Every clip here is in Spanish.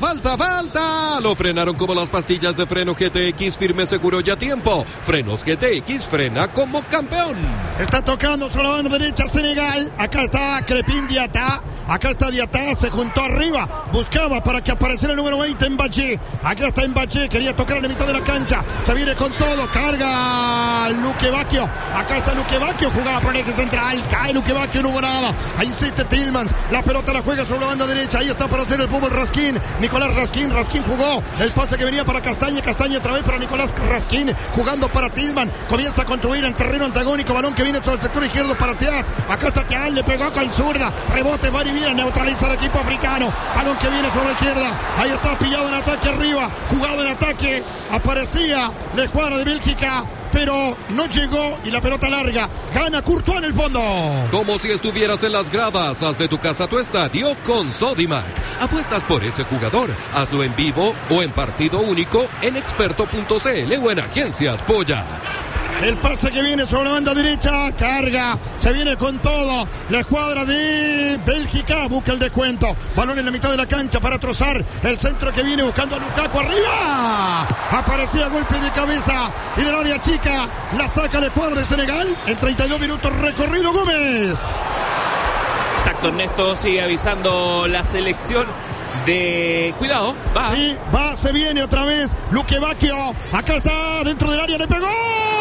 ¡Falta! Lo frenaron como las pastillas de freno GTX, firme, seguro y a tiempo. Frenos GTX, frena como campeón. Está tocando sobre la banda derecha Senegal. Acá está Crepin Diatá. Acá está Diatá, se juntó arriba. Buscaba para que apareciera el número 20 Mbappé. Acá está Mbappé, quería tocar en la mitad de la cancha. Se viene con todo, carga Luque Bacchio. Acá está Luque Bacchio, jugaba por el eje central. Cae Luque Bacchio, no hubo nada. Ahí insiste Tillmans. La pelota la juega sobre la banda derecha. Ahí está para hacer el fútbol Raskin. Nicolás Raskin jugó. El pase que venía para Castaña otra vez para Nicolás Raskin. Jugando para Tillman. Comienza a construir en terreno antagónico. Balón que viene sobre el sector izquierdo para Thiat. Acá está Thiat, le pegó con zurda. Rebote, va y viene, neutraliza al equipo africano. Balón que viene sobre la izquierda. Ahí está pillado en ataque arriba. Jugado en ataque. Aparecía la escuadra de Bélgica, pero no llegó y la pelota larga. Gana Courtois en el fondo. Como si estuvieras en las gradas. Haz de tu casa tu estadio con Sodimac. Apuestas por ese jugador. Hazlo en vivo o en partido único en experto.cl o en Agencias Polla. El pase que viene sobre la banda derecha, carga, se viene con todo. La escuadra de Bélgica busca el descuento. Balón en la mitad de la cancha para Trossard. El centro que viene buscando a Lukaku arriba. Aparecía golpe de cabeza y del área chica. La saca la escuadra de Senegal. En 32 minutos recorrido Gómez. Exacto, Ernesto, sigue avisando la selección de... Cuidado, va. Sí, va, se viene otra vez. Luque Bacchio, acá está dentro del área, le pegó.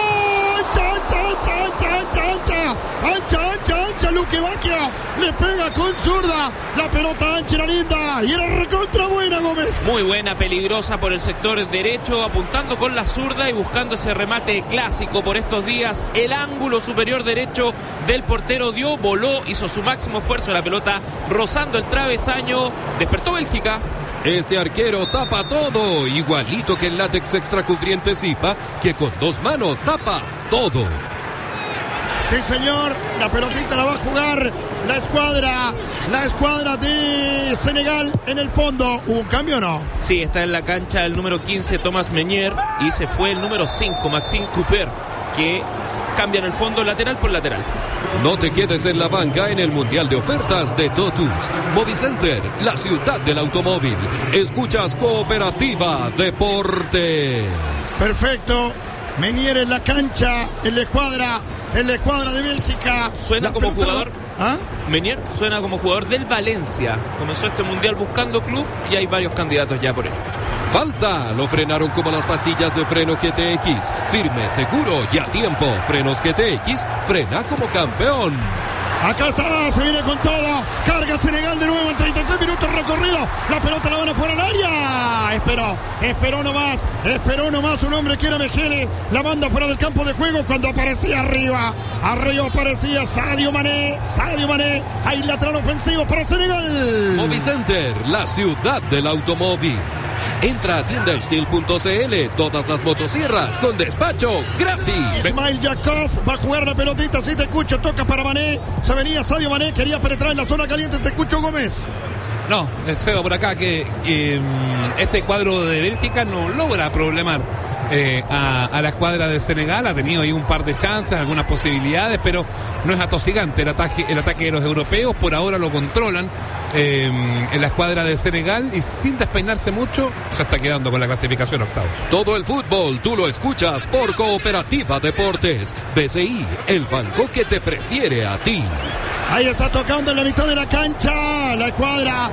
Ancha, Luque Bacchio le pega con zurda, la pelota ancha y la linda, y era recontra buena Gómez. Muy buena, peligrosa por el sector derecho, apuntando con la zurda y buscando ese remate clásico por estos días. El ángulo superior derecho del portero dio, voló, hizo su máximo esfuerzo, la pelota rozando el travesaño, despertó Bélgica. Este arquero tapa todo, igualito que el látex extracubriente Zipa, que con dos manos tapa todo. Sí, señor, la pelotita la va a jugar la escuadra de Senegal en el fondo. ¿Hubo un cambio o no? Sí, está en la cancha el número 15, Thomas Meunier, y se fue el número 5, Maxime Couper, que cambia en el fondo lateral por lateral. No te quedes en la banca en el Mundial de Ofertas de Totus. Movicenter, la ciudad del automóvil. Escuchas Cooperativa Deportes. Perfecto. Meunier en la cancha, en la escuadra de Bélgica. Suena como jugador. ¿Ah? Meunier suena como jugador del Valencia. Comenzó este mundial buscando club y hay varios candidatos ya por él. Falta, lo frenaron como las pastillas de freno GTX. Firme, seguro y a tiempo. Frenos GTX, frena como campeón. Acá está, se viene con todo. Carga Senegal de nuevo en 33 minutos recorrido. La pelota la van a jugar al área. Esperó nomás un hombre que era Mejele. La banda fuera del campo de juego cuando aparecía arriba. Arriba aparecía Sadio Mané. Ahí lateral ofensivo para Senegal. Movicenter, la ciudad del automóvil. Entra a tiendasteel.cl. Todas las motosierras con despacho gratis. Ismail Yakov va a jugar la pelotita. Sí, te escucho. Toca para Mané. Se venía Sadio Mané. Quería penetrar en la zona caliente. Te escucho, Gómez. No, Seba por acá que este cuadro de Bélgica no logra problemar a la escuadra de Senegal. Ha tenido ahí un par de chances, algunas posibilidades, pero no es atosigante el ataque de los europeos. Por ahora lo controlan en la escuadra de Senegal y sin despeinarse mucho se está quedando con la clasificación octavos. Todo el fútbol tú lo escuchas por Cooperativa Deportes. BCI, el banco que te prefiere a ti. Ahí está tocando en la mitad de la cancha la escuadra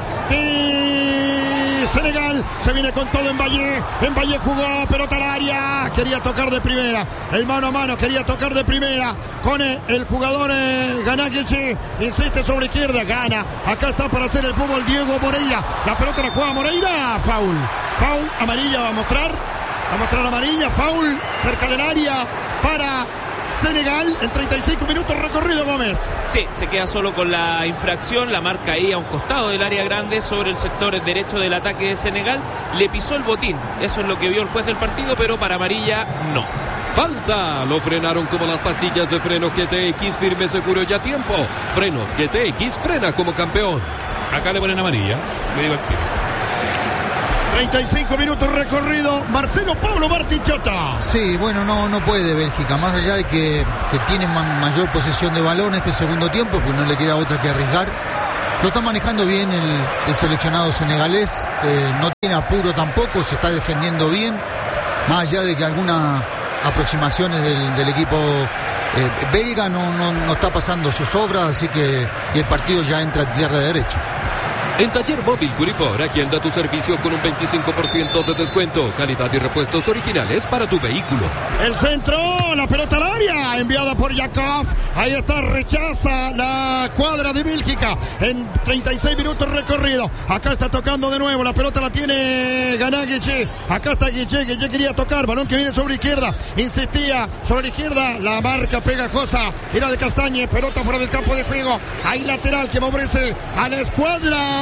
de Senegal. Se viene con todo Mbappé. Mbappé jugó, pelota al área. Quería tocar de primera. El mano a mano quería tocar de primera con el jugador Ganagueche. Insiste sobre izquierda, gana. Acá está para hacer el fútbol Diego Moreira. La pelota la juega Moreira. Foul, amarilla va a mostrar amarilla. Foul cerca del área para Senegal en 35 minutos recorrido, Gómez. Sí, se queda solo con la infracción, la marca ahí a un costado del área grande sobre el sector derecho del ataque de Senegal. Le pisó el botín, eso es lo que vio el juez del partido, pero para amarilla no. Falta, lo frenaron como las pastillas de freno GTX, firme, seguro y a tiempo. Frenos GTX, frena como campeón. Acá le ponen amarilla, le digo al tiro. 35 minutos recorrido. Marcelo Pablo Bartichotto. Sí, bueno, no puede Bélgica, más allá de que tiene mayor posesión de balón este segundo tiempo, pues no le queda otra que arriesgar. Lo está manejando bien el seleccionado senegalés, no tiene apuro tampoco, se está defendiendo bien, más allá de que algunas aproximaciones del equipo belga no está pasando sus obras, así que y el partido ya entra a tierra derecha. En Taller Móvil Curifor, agenda tu servicio con un 25% de descuento. Calidad y repuestos originales para tu vehículo. El centro, la pelota al área, enviada por Yakov. Ahí está, rechaza la cuadra de Bélgica. En 36 minutos recorrido. Acá está tocando de nuevo, la pelota la tiene Gana Guiché. Acá está Guiché quería tocar, balón que viene sobre izquierda. Insistía sobre la izquierda, la marca pegajosa. Era de Castañe, pelota fuera del campo de juego. Ahí lateral que favorece a la escuadra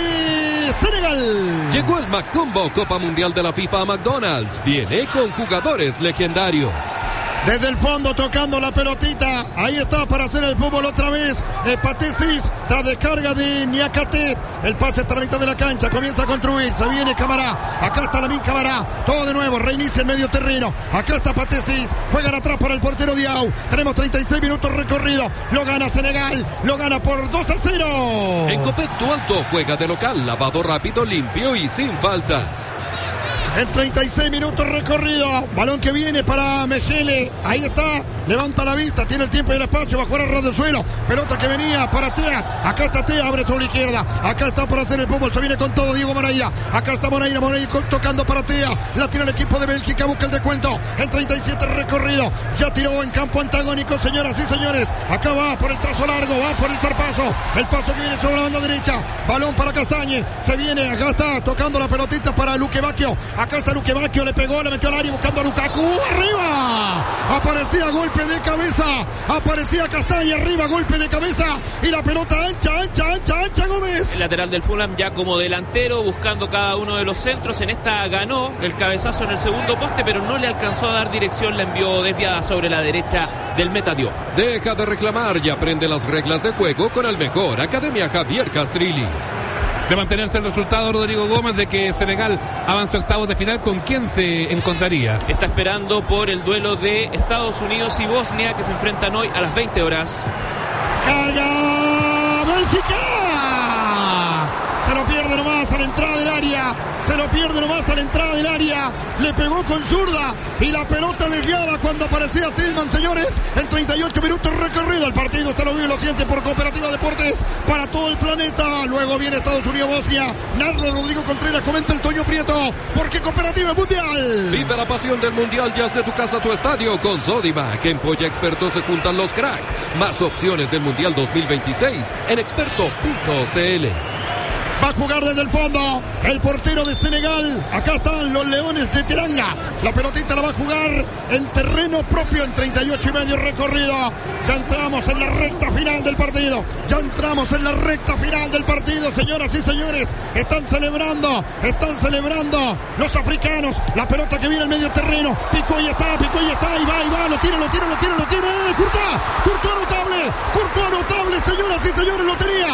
de Senegal. Llegó el Macombo Copa Mundial de la FIFA a McDonald's. Viene con jugadores legendarios. Desde el fondo tocando la pelotita. Ahí está para hacer el fútbol otra vez. Patesis tras descarga de Niakate. El pase hasta la mitad de la cancha. Comienza a construir. Se viene Camará. Acá está Lamin Camará. Todo de nuevo. Reinicia el medio terreno. Acá está Patesis. Juegan atrás para el portero Diaw. Tenemos 36 minutos recorrido. Lo gana Senegal. Lo gana por 2-0. En Copec Tu Alto juega de local. Lavado rápido, limpio y sin faltas. En 36 minutos recorrido. Balón que viene para Mejele. Ahí está. Levanta la vista. Tiene el tiempo y el espacio. Va a jugar a ras del suelo. Pelota que venía para Tea. Acá está Tea. Abre sobre la izquierda. Acá está para hacer el fútbol. Se viene con todo Diego Moreira. Acá está Moreira. tocando para Tea. La tira el equipo de Bélgica. Busca el descuento. En 37 recorrido. Ya tiró en campo antagónico. Señoras y señores. Acá va por el trazo largo. Va por el zarpazo. El paso que viene sobre la banda derecha. Balón para Castañe. Se viene. Acá está tocando la pelotita para Luque Bacchio. Acá está Luque Bacchio, le pegó, le metió al área buscando a Lukaku. ¡Arriba! Aparecía golpe de cabeza. Aparecía Castaña arriba, golpe de cabeza. Y la pelota ancha Gómez. El lateral del Fulham ya como delantero, buscando cada uno de los centros. En esta ganó el cabezazo en el segundo poste, pero no le alcanzó a dar dirección. La envió desviada sobre la derecha del Metadio. Deja de reclamar y aprende las reglas de juego con el mejor. Academia Javier Castrilli. De mantenerse el resultado, Rodrigo Gómez, de que Senegal avance a octavos de final, ¿con quién se encontraría? Está esperando por el duelo de Estados Unidos y Bosnia, que se enfrentan hoy a las 20 horas. ¡Carga Bélgica! Se lo pierde nomás a la entrada del área. Le pegó con zurda y la pelota desviada cuando aparecía Tillman, señores. En 38 minutos recorrido el partido. Usted lo vive y lo siente por Cooperativa Deportes para todo el planeta. Luego viene Estados Unidos-Bosnia. Narra Rodrigo Contreras, comenta el Toño Prieto. Porque Cooperativa es mundial. Vive la pasión del mundial ya de tu casa a tu estadio con Sodimac. En Polla Expertos se juntan los cracks. Más opciones del mundial 2026 en experto.cl. Va a jugar desde el fondo el portero de Senegal. Acá están los Leones de Teranga. La pelotita la va a jugar en terreno propio en 38 y medio recorrido. Ya entramos en la recta final del partido. Señoras y señores, están celebrando los africanos. La pelota que viene al medio terreno. Picó y está. Y va. Lo tiene. Courtois notable, señoras y señores. Lo tenía.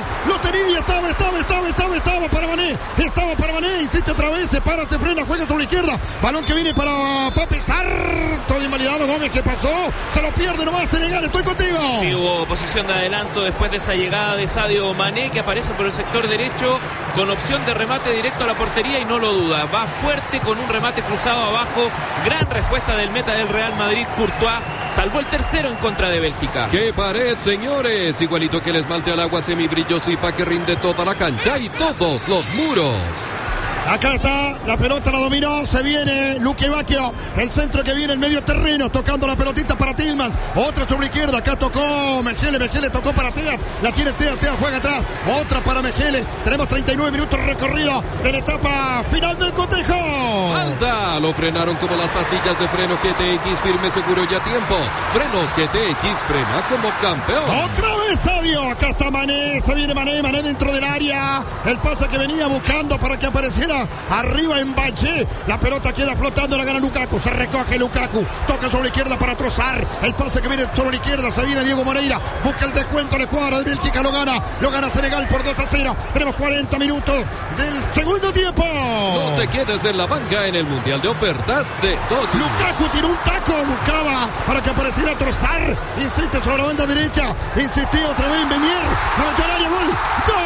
Estaba para Mané, insiste otra vez, se para, se frena, juega sobre la izquierda. Balón que viene para Pape Sarr. Todo invalidado, Gómez, ¿qué pasó? Se lo pierde nomás Senegal, estoy contigo. Sí, hubo posición de adelanto después de esa llegada de Sadio Mané, que aparece por el sector derecho con opción de remate directo a la portería y no lo duda. Va fuerte con un remate cruzado abajo. Gran respuesta del meta del Real Madrid, Courtois. Salvó el tercero en contra de Bélgica. ¡Qué pared, señores! Igualito que el esmalte al agua semibrillosa que rinde toda la cancha y todos los muros. Acá está, la pelota la dominó, se viene Luque Bacchio, el centro que viene en medio terreno, tocando la pelotita para Tillmans, otra sobre la izquierda, acá tocó Mejele tocó para Tea, la tiene Tea juega atrás, otra para Mejele, tenemos 39 minutos recorrido de la etapa final del cotejo. ¡Alta! Lo frenaron como las pastillas de freno GTX, firme, seguro y a tiempo. Frenos GTX, frena como campeón. Otra vez Sadio, acá está Mané, se viene Mané dentro del área, el pase que venía buscando para que apareciera arriba en Baché, la pelota queda flotando, la gana Lukaku, se recoge Lukaku, toca sobre la izquierda para Trossard, el pase que viene sobre la izquierda, se viene Diego Moreira, busca el descuento, la escuadra de Bélgica lo gana Senegal por 2-0, tenemos 40 minutos del segundo tiempo. No te te quedes en la banca en el Mundial de Ofertas de Totus. Lukaku tiró un taco, buscaba para que apareciera Trossard. Insiste sobre la banda derecha. Insistía otra vez en Menier. Metió al área, gol.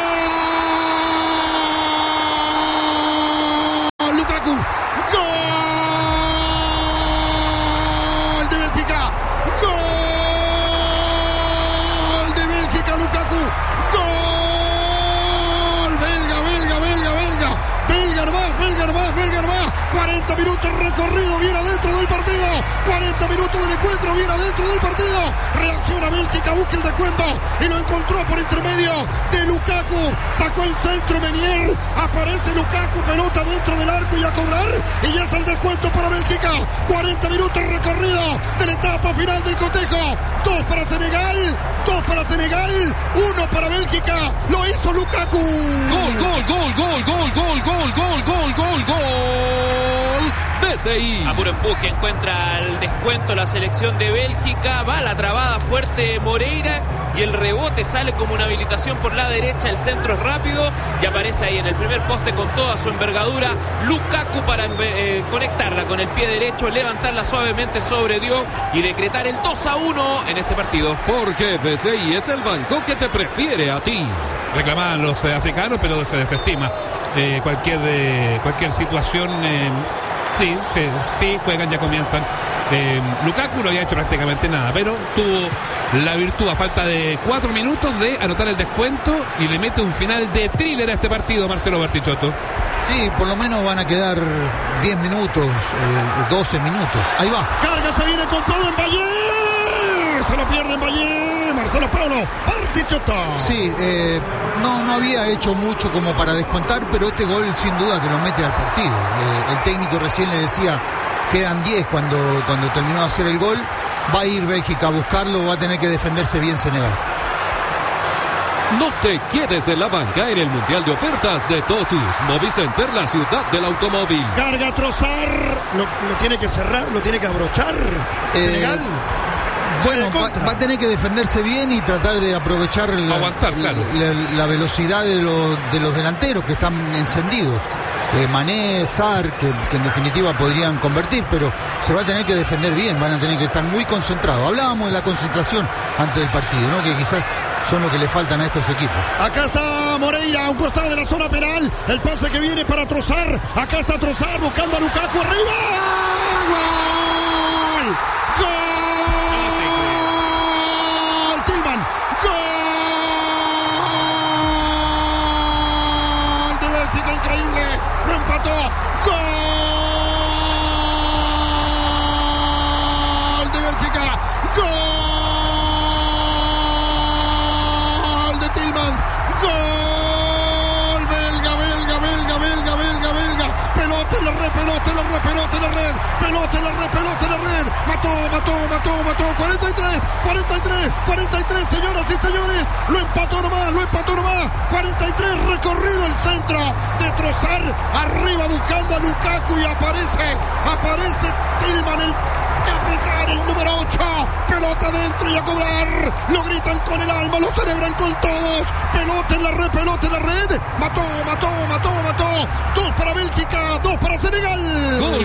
¡Gol! Lukaku. ¡Gol de Bélgica! ¡Gol de Bélgica, Lukaku! ¡Gol! Belga nomás. 40 minutos recorrido, viene adentro del partido. 40 minutos del encuentro, viene adentro del partido. Reacciona Bélgica, busca el descuento y lo encontró por intermedio de Lukaku. Sacó el centro Menier. Aparece Lukaku, pelota dentro del arco y a cobrar. Y ya es el descuento para Bélgica. 40 minutos recorrido de la etapa final del cotejo. 2 para Senegal, 1 para Bélgica. Lo hizo Lukaku. Gol. BCI. A puro empuje encuentra el descuento la selección de Bélgica. Va la trabada fuerte Moreira y el rebote sale como una habilitación por la derecha. El centro es rápido y aparece ahí en el primer poste con toda su envergadura Lukaku para conectarla con el pie derecho, levantarla suavemente sobre Diop y decretar el 2-1 en este partido. Porque BCI es el banco que te prefiere a ti. Reclamaban los africanos, pero se desestima cualquier situación. Sí, juegan, ya comienzan. Lukaku no había hecho prácticamente nada, pero tuvo la virtud a falta de 4 minutos de anotar el descuento y le mete un final de thriller a este partido, Marcelo Bartichotto. Sí, por lo menos van a quedar 10 minutos, 12 minutos. Ahí va. Carga, se viene con todo en Valle. Se lo pierde en Valle. Marcelo Paulo Bartichotto. Sí, no había hecho mucho como para descontar, pero este gol sin duda que lo mete al partido. El técnico recién le decía que eran 10 cuando terminó de hacer el gol. Va a ir Bélgica a buscarlo, va a tener que defenderse bien Senegal. No te quedes en la banca en el Mundial de Ofertas de Totus. Movicenter, la ciudad del automóvil. Carga Trossard. Lo tiene que cerrar, lo tiene que abrochar. Senegal. Bueno, va a tener que defenderse bien y tratar de aprovechar la velocidad de los delanteros que están encendidos. Mané, Sarr, que en definitiva podrían convertir, pero se va a tener que defender bien, van a tener que estar muy concentrados. Hablábamos de la concentración antes del partido, ¿no? Que quizás son lo que le faltan a estos equipos. Acá está Moreira, a un costado de la zona penal. El pase que viene para Trossard. Acá está Trossard buscando a Lukaku arriba. ¡Gol! ¡Gol! Tillman. ¡Gol! De Bélgica, increíble. Lo empató. ¡Gol! De Bélgica. ¡Gol! De Tillman. ¡Gol! Belga. Pelota en la red. Mató. 43, señoras y señores. Lo empató nomás. 43, recorrido el centro de Trossard. Arriba buscando a Lukaku y aparece Tillman, el capitán, el número 8. Pelota dentro y a cobrar. Lo gritan con el alma, lo celebran con todos. Pelota en la red. Mató. 2 para Bélgica, 2 para Senegal. Gol.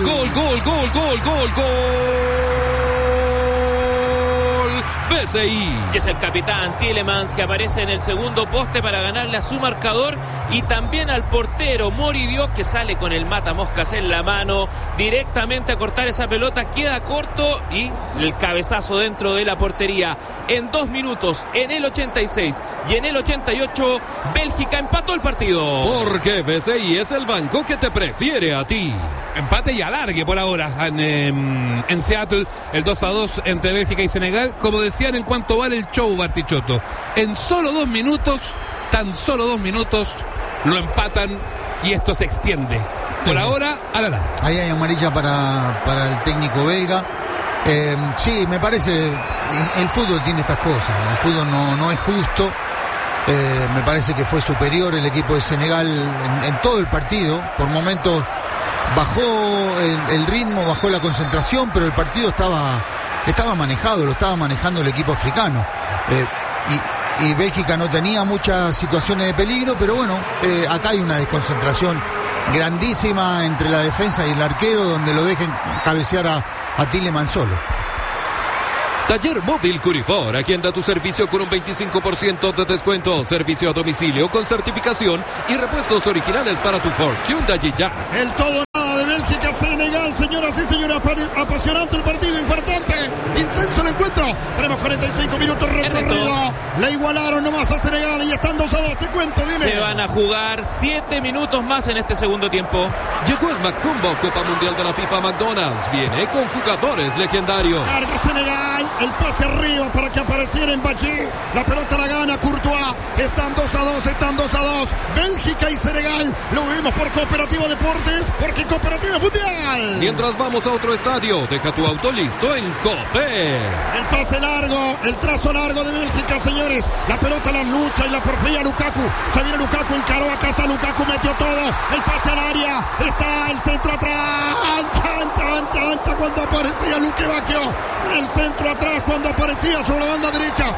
BCI. Que es el capitán Tielemans, que aparece en el segundo poste para ganarle a su marcador y también al portero Mori Diop, que sale con el matamoscas en la mano directamente a cortar esa pelota, queda corto y el cabezazo dentro de la portería. En 2 minutos, en el 86 y en el 88, Bélgica empató el partido. Porque BCI es el banco que te prefiere a ti. Empate y alargue por ahora en Seattle, el 2-2 entre Bélgica y Senegal. Como decían, en cuanto vale el show, Bartichotto, en solo 2 minutos, tan solo 2 minutos, lo empatan y esto se extiende. Por ahora, a la larga. Ahí hay amarilla para el técnico belga. Sí, me parece, el fútbol tiene estas cosas, el fútbol no es justo. Me parece que fue superior el equipo de Senegal en todo el partido. Por momentos bajó el ritmo, bajó la concentración, pero el partido estaba manejado, lo estaba manejando el equipo africano. Y Bélgica no tenía muchas situaciones de peligro, pero bueno, acá hay una desconcentración grandísima entre la defensa y el arquero, donde lo dejen cabecear a Tielemans solo. Taller Móvil Curifor, agenda tu servicio con un 25% de descuento, servicio a domicilio con certificación y repuestos originales para tu Ford Hyundai y ya. El todo nada de Bélgica, Senegal, señoras y señores, apasionante el partido, importante, intenso el encuentro. Tenemos 45 minutos recorrido. Le igualaron nomás a Senegal y están 2-2, te cuento, dime. Se van a jugar 7 minutos más en este segundo tiempo. Llegó el Macumbo Copa Mundial de la FIFA McDonald's, viene con jugadores legendarios. Carga Senegal, el pase arriba para que apareciera en Bachí. La pelota la gana Courtois. Están 2-2. Bélgica y Senegal. Lo vimos por Cooperativa Deportes, porque Cooperativa Mundial. Mientras vamos a otro estadio, deja tu auto listo en Cope. El pase largo, el trazo largo de Bélgica, señores. La pelota la lucha y la porfía Lukaku. Se viene Lukaku, encaró, acá está Lukaku, metió todo. El pase al área, está el centro atrás. Ancha cuando aparecía Luque Bacchio. El centro atrás cuando aparecía sobre la banda derecha.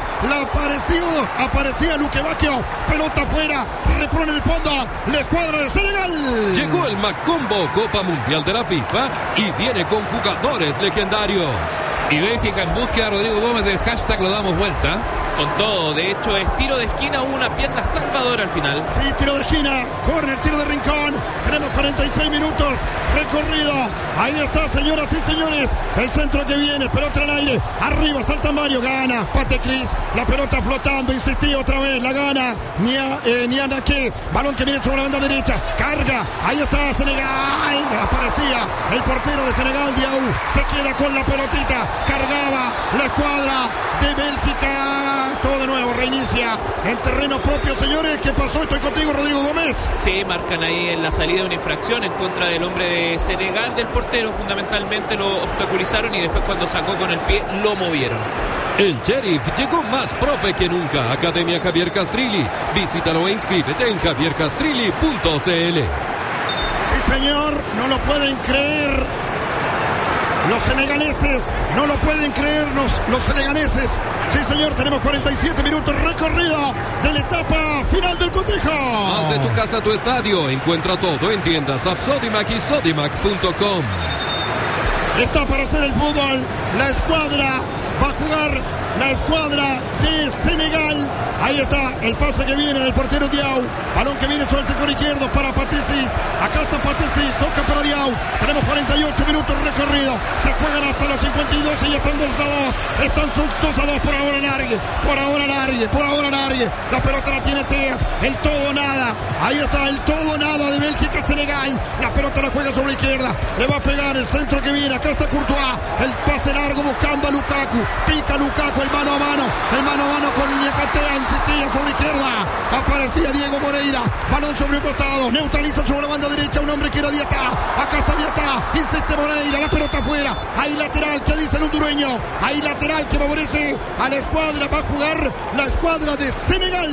Aparecía Luque Bacchio. Pelota afuera, repone el fondo. La escuadra de Senegal. Llegó el Macumbo Copa Mundial de la FIFA y viene con jugadores legendarios. Y Bélgica en búsqueda de Rodrigo Gómez del hashtag lo damos vuelta. Con todo, de hecho es tiro de esquina, una pierna salvadora al final. Sí, tiro de esquina, corner, tiro de rincón. Tenemos 46 minutos recorrido. Ahí está, señoras y señores. El centro que viene, pelota en el aire. Arriba, salta Mario, gana Patecris. La pelota flotando, insistí otra vez, la gana Nianake. Balón que viene sobre la banda derecha. Carga, ahí está Senegal. Aparecía el portero de Senegal, Diaw. Se queda con la pelotita. Cargaba la escuadra de Bélgica. Todo de nuevo, reinicia en terreno propio, señores. ¿Qué pasó? Estoy contigo, Rodrigo Gómez. Sí, marcan ahí en la salida una infracción en contra del hombre de Senegal, del portero. Fundamentalmente lo obstaculizaron y después cuando sacó con el pie lo movieron. El Sheriff llegó más profe que nunca. Academia Javier Castrilli. Visítalo e inscríbete en javiercastrilli.cl. Sí, señor, no lo pueden creer. Los senegaleses, no lo pueden creernos, los senegaleses. Sí, señor, tenemos 47 minutos recorrido de la etapa final del cotejo. Más de tu casa a tu estadio. Encuentra todo en tiendas App Sodimac y Sodimac.com. Está para hacer el fútbol. La escuadra va a jugar, la escuadra de Senegal. Ahí está el pase que viene del portero Diaw. Balón que viene sobre el sector izquierdo para Patesis. Acá está Patesis, toca para Diaw. Tenemos 48 minutos recorrido. Se juegan hasta los 52 y ya están 2-2. Están 2-2 por ahora largue. La pelota la tiene Tea. El todo nada. Ahí está el todo nada de Bélgica Senegal. La pelota la juega sobre la izquierda. Le va a pegar el centro que viene. Acá está Courtois. El pase largo buscando a Lukaku. Pica Lukaku, el mano a mano con Niakate. Insistía sobre la izquierda. Aparecía Diego Moreira. Balón sobre el costado. Neutraliza sobre la banda derecha un hombre que era Diatá. Acá está Diatá. Insiste Moreira. La pelota afuera. Ahí lateral. ¿Qué dice el hondureño? Ahí lateral que favorece a la escuadra. Va a jugar la escuadra de Senegal.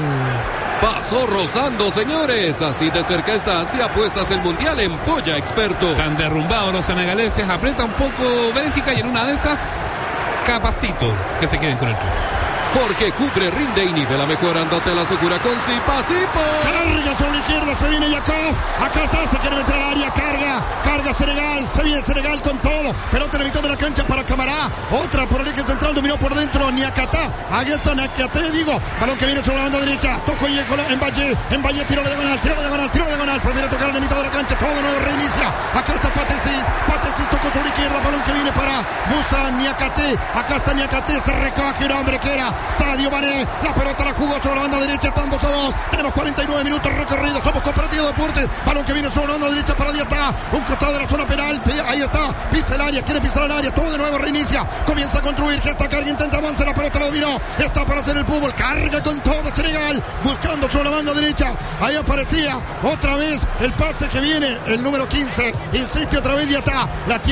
Pasó rozando, señores. Así de cerca están si apuestas el mundial en Polla Experto. Están derrumbados los senegaleses. Aprieta un poco Bélgica y en una de esas, capacito que se queden con el triunfo. Porque Cupre rinde y nivela mejor, te la asegura con Sipa. Carga sobre la izquierda, se viene Yakov. Acá está, se quiere meter al área, carga Senegal, se viene Senegal con todo. Pelota en la mitad de la cancha para Camará. Otra por el eje central, dominó por dentro Niakate. Ahí está Niakate, balón que viene sobre la banda derecha. Tocó en Valle, tiro de diagonal. Prefiere tocar en la mitad de la cancha, todo nuevo reinicia. Acá está Patesis tocó sobre la izquierda, balón que viene para Musa Niakate. Acá está Niakate, se recoge un hombre que era Sadio Mané. La pelota la jugó sobre la banda derecha, están 2-2. Tenemos 49 minutos recorridos. Somos Cooperativa Deportes. Balón que viene sobre la banda derecha para Diatá. Un costado de la zona penal. Ahí está. Pisa el área. Quiere pisar el área. Todo de nuevo reinicia. Comienza a construir. Gesta carga. Intenta avanzar. La pelota la dominó. Está para hacer el fútbol. Carga con todo Senegal. Buscando sobre la banda derecha. Ahí aparecía otra vez el pase que viene. El número 15. Insiste otra vez Diatá. La tiene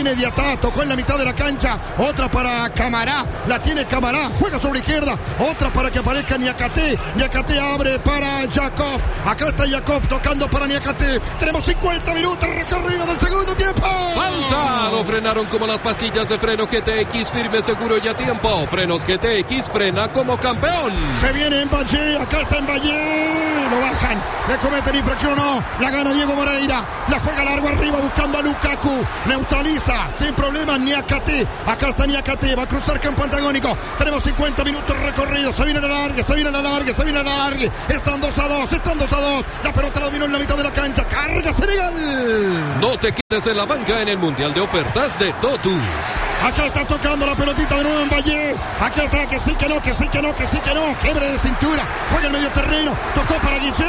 tiene Diatá, tocó en la mitad de la cancha, otra para Camará, la tiene Camará, juega sobre izquierda, otra para que aparezca Niakate, Niakate abre para Yakov, acá está Yakov tocando para Niakate, tenemos 50 minutos recorrido del segundo tiempo. ¡Falta! Lo frenaron como las pastillas de freno GTX, firme, seguro y a tiempo. Frenos GTX, frena como campeón. Se viene en Valle, acá está en Valle, lo bajan, le cometen infracción o no, la gana Diego Moreira, la juega largo arriba buscando a Lukaku, neutraliza sin problema Niakate, acá está Niakate, va a cruzar campo antagónico, tenemos 50 minutos recorridos, se viene la largue, se viene la largue, se viene la largue, están 2-2, la pelota la dominó en la mitad de la cancha, carga Senegal. No te quedes en la banca en el Mundial de Ofertas de Totus. Acá está tocando la pelotita de nuevo en Valle. Acá está que sí, que no, que sí, que no, que sí, que no. Quiebre de cintura. Juega el medio terreno. Tocó para Guille.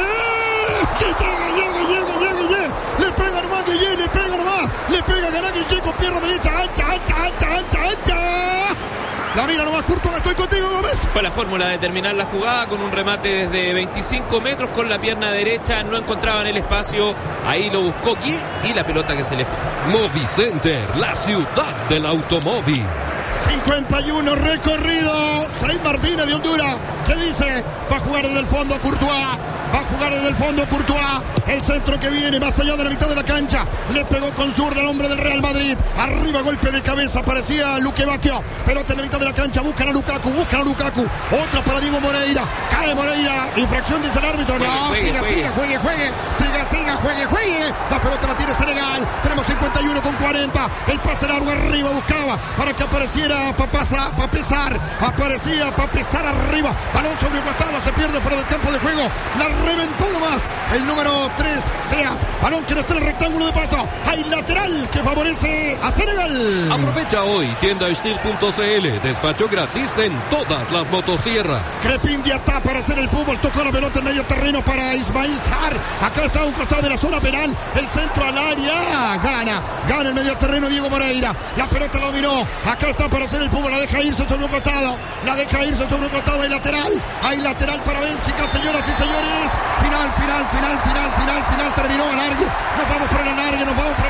Llega. Le pega nomás Guille, le pega nomás. Le pega ganar Guille con pierna derecha. Ancha. La mira nomás, Courtois, estoy contigo, Gómez. Fue la fórmula de terminar la jugada con un remate desde 25 metros con la pierna derecha. No encontraban el espacio. Ahí lo buscó Guille y la pelota que se le fue. Movicenter, la ciudad del automóvil. 51 recorrido. Said Martínez de Honduras. ¿Qué dice? Va a jugar desde el fondo Courtois. El centro que viene más allá de la mitad de la cancha. Le pegó con zurda al hombre del Real Madrid. Arriba, golpe de cabeza. Parecía Luque Bacchio. Pelota en la mitad de la cancha. Buscan a Lukaku. Otra para Diego Moreira. Cae Moreira. Infracción, dice el árbitro. No, siga, juegue. Siga, juegue. La pelota la tiene Senegal. Tenemos 51 con 40. El pase largo arriba. Buscaba para que apareciera para pesar. Aparecía para pesar arriba. Balón sobre el costado. Se pierde fuera del campo de juego. La reventó nomás el número 3, Teat. Balón que no está en el rectángulo de paso. Hay lateral que favorece a Senegal. Aprovecha hoy tiendasteel.cl. Despacho gratis en todas las motosierras. Crepin Diatá para hacer el fútbol. Tocó la pelota en medio terreno para Ismail Sarr. Acá está a un costado de la zona penal. El centro al área. Gana el medio terreno Diego Moreira. La pelota la dominó. Acá está para hacer el fútbol. La deja irse sobre un costado. Hay lateral para Bélgica, señoras y señores. Final. Terminó alargue. Nos vamos por el alargue.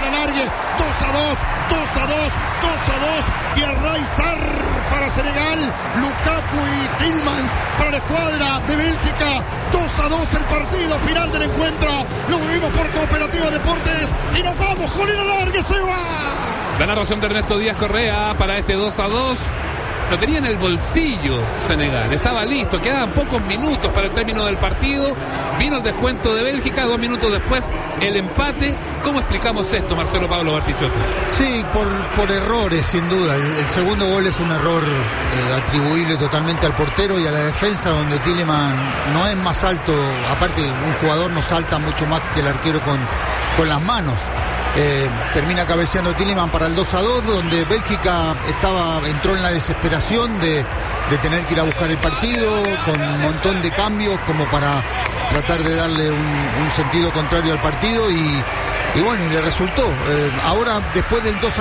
2-2. Diarra Sarr para Senegal. Lukaku y Tillmans para la escuadra de Bélgica. 2-2 el partido final del encuentro. Lo vivimos por Cooperativa Deportes. Y nos vamos con el alargue. Se va. La narración de Ernesto Díaz Correa para este 2-2. Lo tenía en el bolsillo Senegal, estaba listo, quedaban pocos minutos para el término del partido, vino el descuento de Bélgica, 2 minutos después el empate. ¿Cómo explicamos esto, Marcelo Pablo Bartichotto? Sí, por errores, sin duda. El segundo gol es un error atribuible totalmente al portero y a la defensa, donde Tielemans no es más alto, aparte un jugador no salta mucho más que el arquero con las manos. Termina cabeceando Tielemans para el 2-2, donde Bélgica entró en la desesperación de tener que ir a buscar el partido, con un montón de cambios como para tratar de darle un sentido contrario al partido y bueno, y le resultó. Ahora, después del 2-2,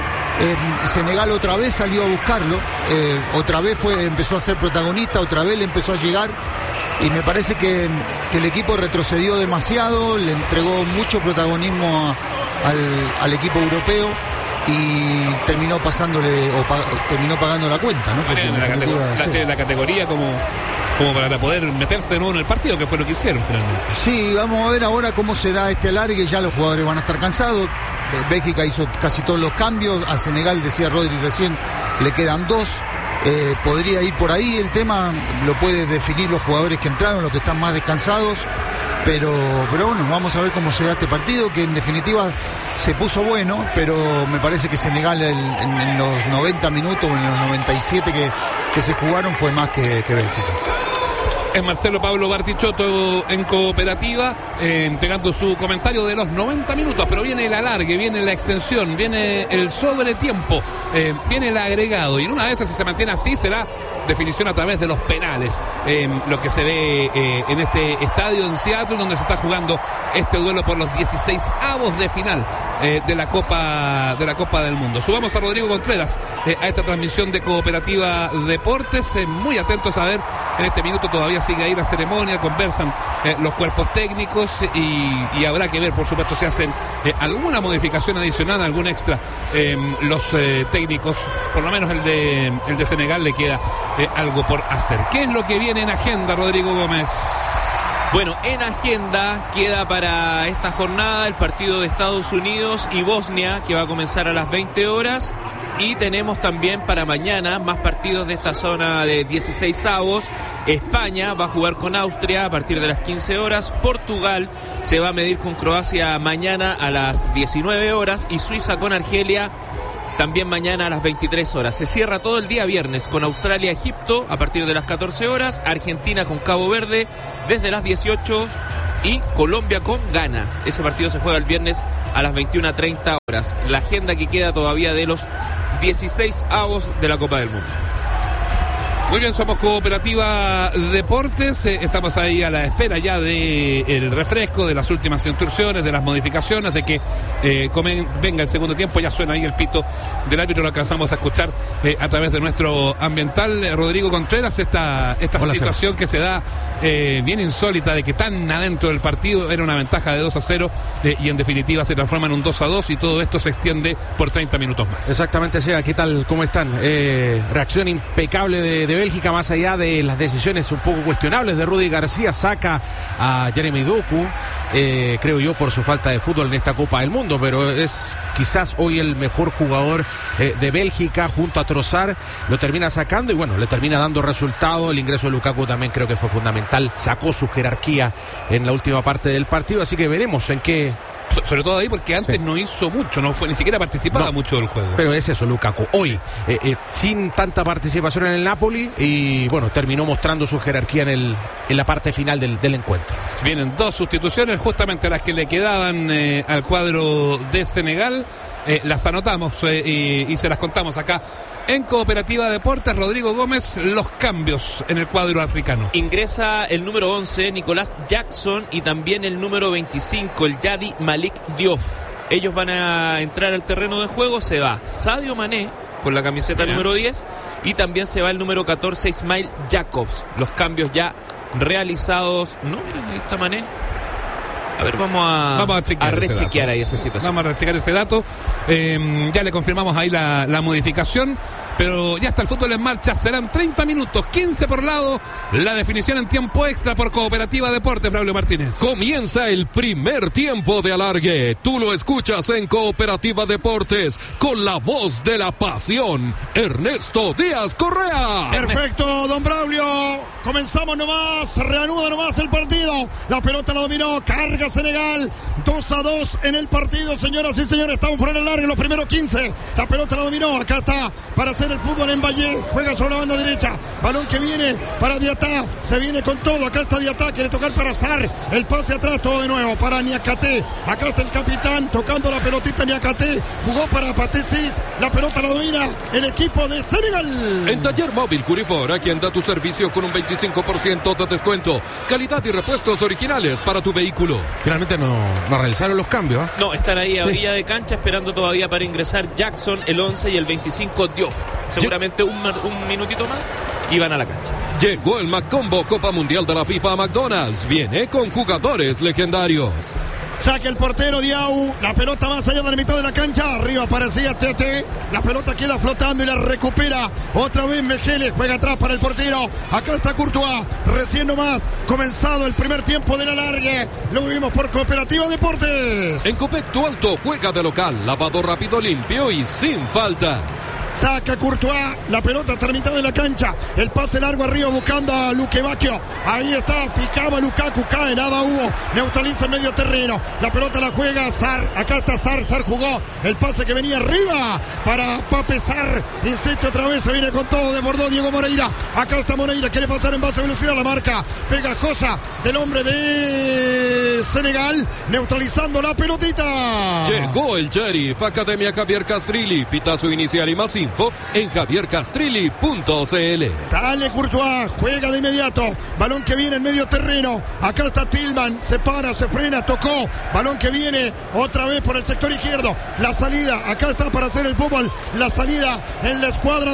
Senegal otra vez salió a buscarlo, otra vez empezó a ser protagonista, otra vez le empezó a llegar. Y me parece que el equipo retrocedió demasiado, le entregó mucho protagonismo al equipo europeo y terminó terminó pagando la cuenta, ¿no? Porque la categoría como para poder meterse de nuevo en el partido, que fue lo que hicieron finalmente. Sí, vamos a ver ahora cómo se da este alargue, ya los jugadores van a estar cansados. Bélgica hizo casi todos los cambios, a Senegal, decía Rodri recién, le quedan 2. Podría ir por ahí, el tema lo puede definir los jugadores que entraron, los que están más descansados, pero bueno, vamos a ver cómo se da este partido, que en definitiva se puso bueno, pero me parece que Senegal en los 90 minutos o en los 97 que se jugaron fue más que Bélgica. Es Marcelo Pablo Bartichotto en Cooperativa, entregando su comentario de los 90 minutos, pero viene el alargue, viene la extensión, viene el sobretiempo, viene el agregado, y en una de esas, si se mantiene así, será definición a través de los penales, lo que se ve en este estadio en Seattle, donde se está jugando este duelo por los 16avos de final de la Copa del Mundo. Subamos a Rodrigo Contreras a esta transmisión de Cooperativa Deportes, muy atentos a ver, en este minuto todavía sigue ahí la ceremonia, conversan los cuerpos técnicos y habrá que ver, por supuesto, si hacen alguna modificación adicional, algún extra. Los técnicos, por lo menos el de Senegal, le queda algo por hacer. ¿Qué es lo que viene en agenda, Rodrigo Gómez? Bueno, en agenda queda para esta jornada el partido de Estados Unidos y Bosnia, que va a comenzar a las 20 horas. Y tenemos también para mañana más partidos de esta zona de 16avos. España va a jugar con Austria a partir de las 15 horas. Portugal se va a medir con Croacia mañana a las 19 horas. Y Suiza con Argelia también mañana a las 23 horas. Se cierra todo el día viernes con Australia-Egipto a partir de las 14 horas. Argentina con Cabo Verde desde las 18 y Colombia con Ghana. Ese partido se juega el viernes a las 21:30 horas. La agenda que queda todavía de los 16avos de la Copa del Mundo. Muy bien, somos Cooperativa Deportes, estamos ahí a la espera ya del refresco, de las últimas instrucciones, de las modificaciones, de que venga el segundo tiempo. Ya suena ahí el pito del árbitro, lo alcanzamos a escuchar a través de nuestro ambiental. Rodrigo Contreras, esta Hola, situación que se da bien insólita, de que tan adentro del partido era una ventaja de 2-0 y en definitiva se transforma en un 2-2 y todo esto se extiende por 30 minutos más. Exactamente, Seba, ¿qué tal? ¿Cómo están? Reacción impecable de Bélgica, más allá de las decisiones un poco cuestionables de Rudy García. Saca a Jeremy Doku, creo yo, por su falta de fútbol en esta Copa del Mundo, pero es quizás hoy el mejor jugador de Bélgica junto a Trossard. Lo termina sacando y bueno, le termina dando resultado. El ingreso de Lukaku también creo que fue fundamental, sacó su jerarquía en la última parte del partido, así que veremos en qué. Sobre todo ahí porque antes no hizo mucho, no fue ni siquiera participaba mucho del juego. Pero es eso, Lukaku. Hoy, sin tanta participación en el Napoli y bueno, terminó mostrando su jerarquía en la parte final del encuentro. Vienen dos sustituciones, justamente las que le quedaban al cuadro de Senegal. Las anotamos y se las contamos acá en Cooperativa Deportes. Rodrigo Gómez, los cambios en el cuadro africano. Ingresa el número 11, Nicolás Jackson, y también el número 25, el Yadi Malik Diouf. Ellos van a entrar al terreno de juego. Se va Sadio Mané con la camiseta número 10 y también se va el número 14, Ismail Jacobs. Los cambios ya realizados. No, mira, ahí está Mané. A ver, vamos a rechequear ahí esa situación. Vamos a rechequear ese dato. Ya le confirmamos ahí la modificación. Pero ya está el fútbol en marcha. Serán 30 minutos, 15 por lado. La definición en tiempo extra por Cooperativa Deportes, Braulio Martínez. Comienza el primer tiempo de alargue. Tú lo escuchas en Cooperativa Deportes con la voz de la pasión, Ernesto Díaz Correa. Perfecto, don Braulio. Comenzamos nomás, reanuda nomás el partido. La pelota la dominó, carga Senegal. 2-2 en el partido, señoras y señores. Estamos fuera del alargue, los primeros 15. La pelota la dominó, acá está para hacer el fútbol en Valle, juega sobre la banda derecha, balón que viene para Diatá, se viene con todo, acá está Diatá, quiere tocar para Sarr, el pase atrás, todo de nuevo para Niakate, acá está el capitán tocando la pelotita. Niakate jugó para Patesis, la pelota la domina el equipo de Senegal. En Taller Móvil Curifor, a quien da tu servicio con un 25% de descuento, calidad y repuestos originales para tu vehículo. Finalmente no realizaron los cambios, ¿eh? No, están ahí a orilla de cancha esperando todavía para ingresar Jackson, el 11 y el 25 Diouf. Seguramente un minutito más y van a la cancha. Llegó el McCombo Copa Mundial de la FIFA a McDonald's. Viene con jugadores legendarios. Saca el portero Diaw, la pelota más allá de la mitad de la cancha, arriba aparecía Tete, la pelota queda flotando y la recupera otra vez Mejele, juega atrás para el portero, acá está Courtois, recién nomás comenzado el primer tiempo de la largue, lo vivimos por Cooperativa Deportes. En Copec tu auto juega de local, lavado rápido, limpio y sin faltas. Saca Courtois, la pelota hasta la mitad de la cancha, el pase largo arriba buscando a Luque Bacchio, ahí está, picaba Lukaku, cae, nada hubo, neutraliza el medio terreno, la pelota la juega Sarr, acá está Sarr jugó, el pase que venía arriba para Pape Sarr, insiste otra vez, se viene con todo, desbordó Diego Moreira, acá está Moreira, quiere pasar en base a velocidad, la marca pegajosa del hombre de Senegal, neutralizando la pelotita. Llegó el Sheriff, Academia Javier Castrilli, pitazo inicial y masivo info en javiercastrilli.cl. Sale Courtois, juega de inmediato. Balón que viene en medio terreno. Acá está Tillman, se para, se frena, tocó. Balón que viene otra vez por el sector izquierdo. La salida, acá está para hacer el fútbol. La salida en la escuadra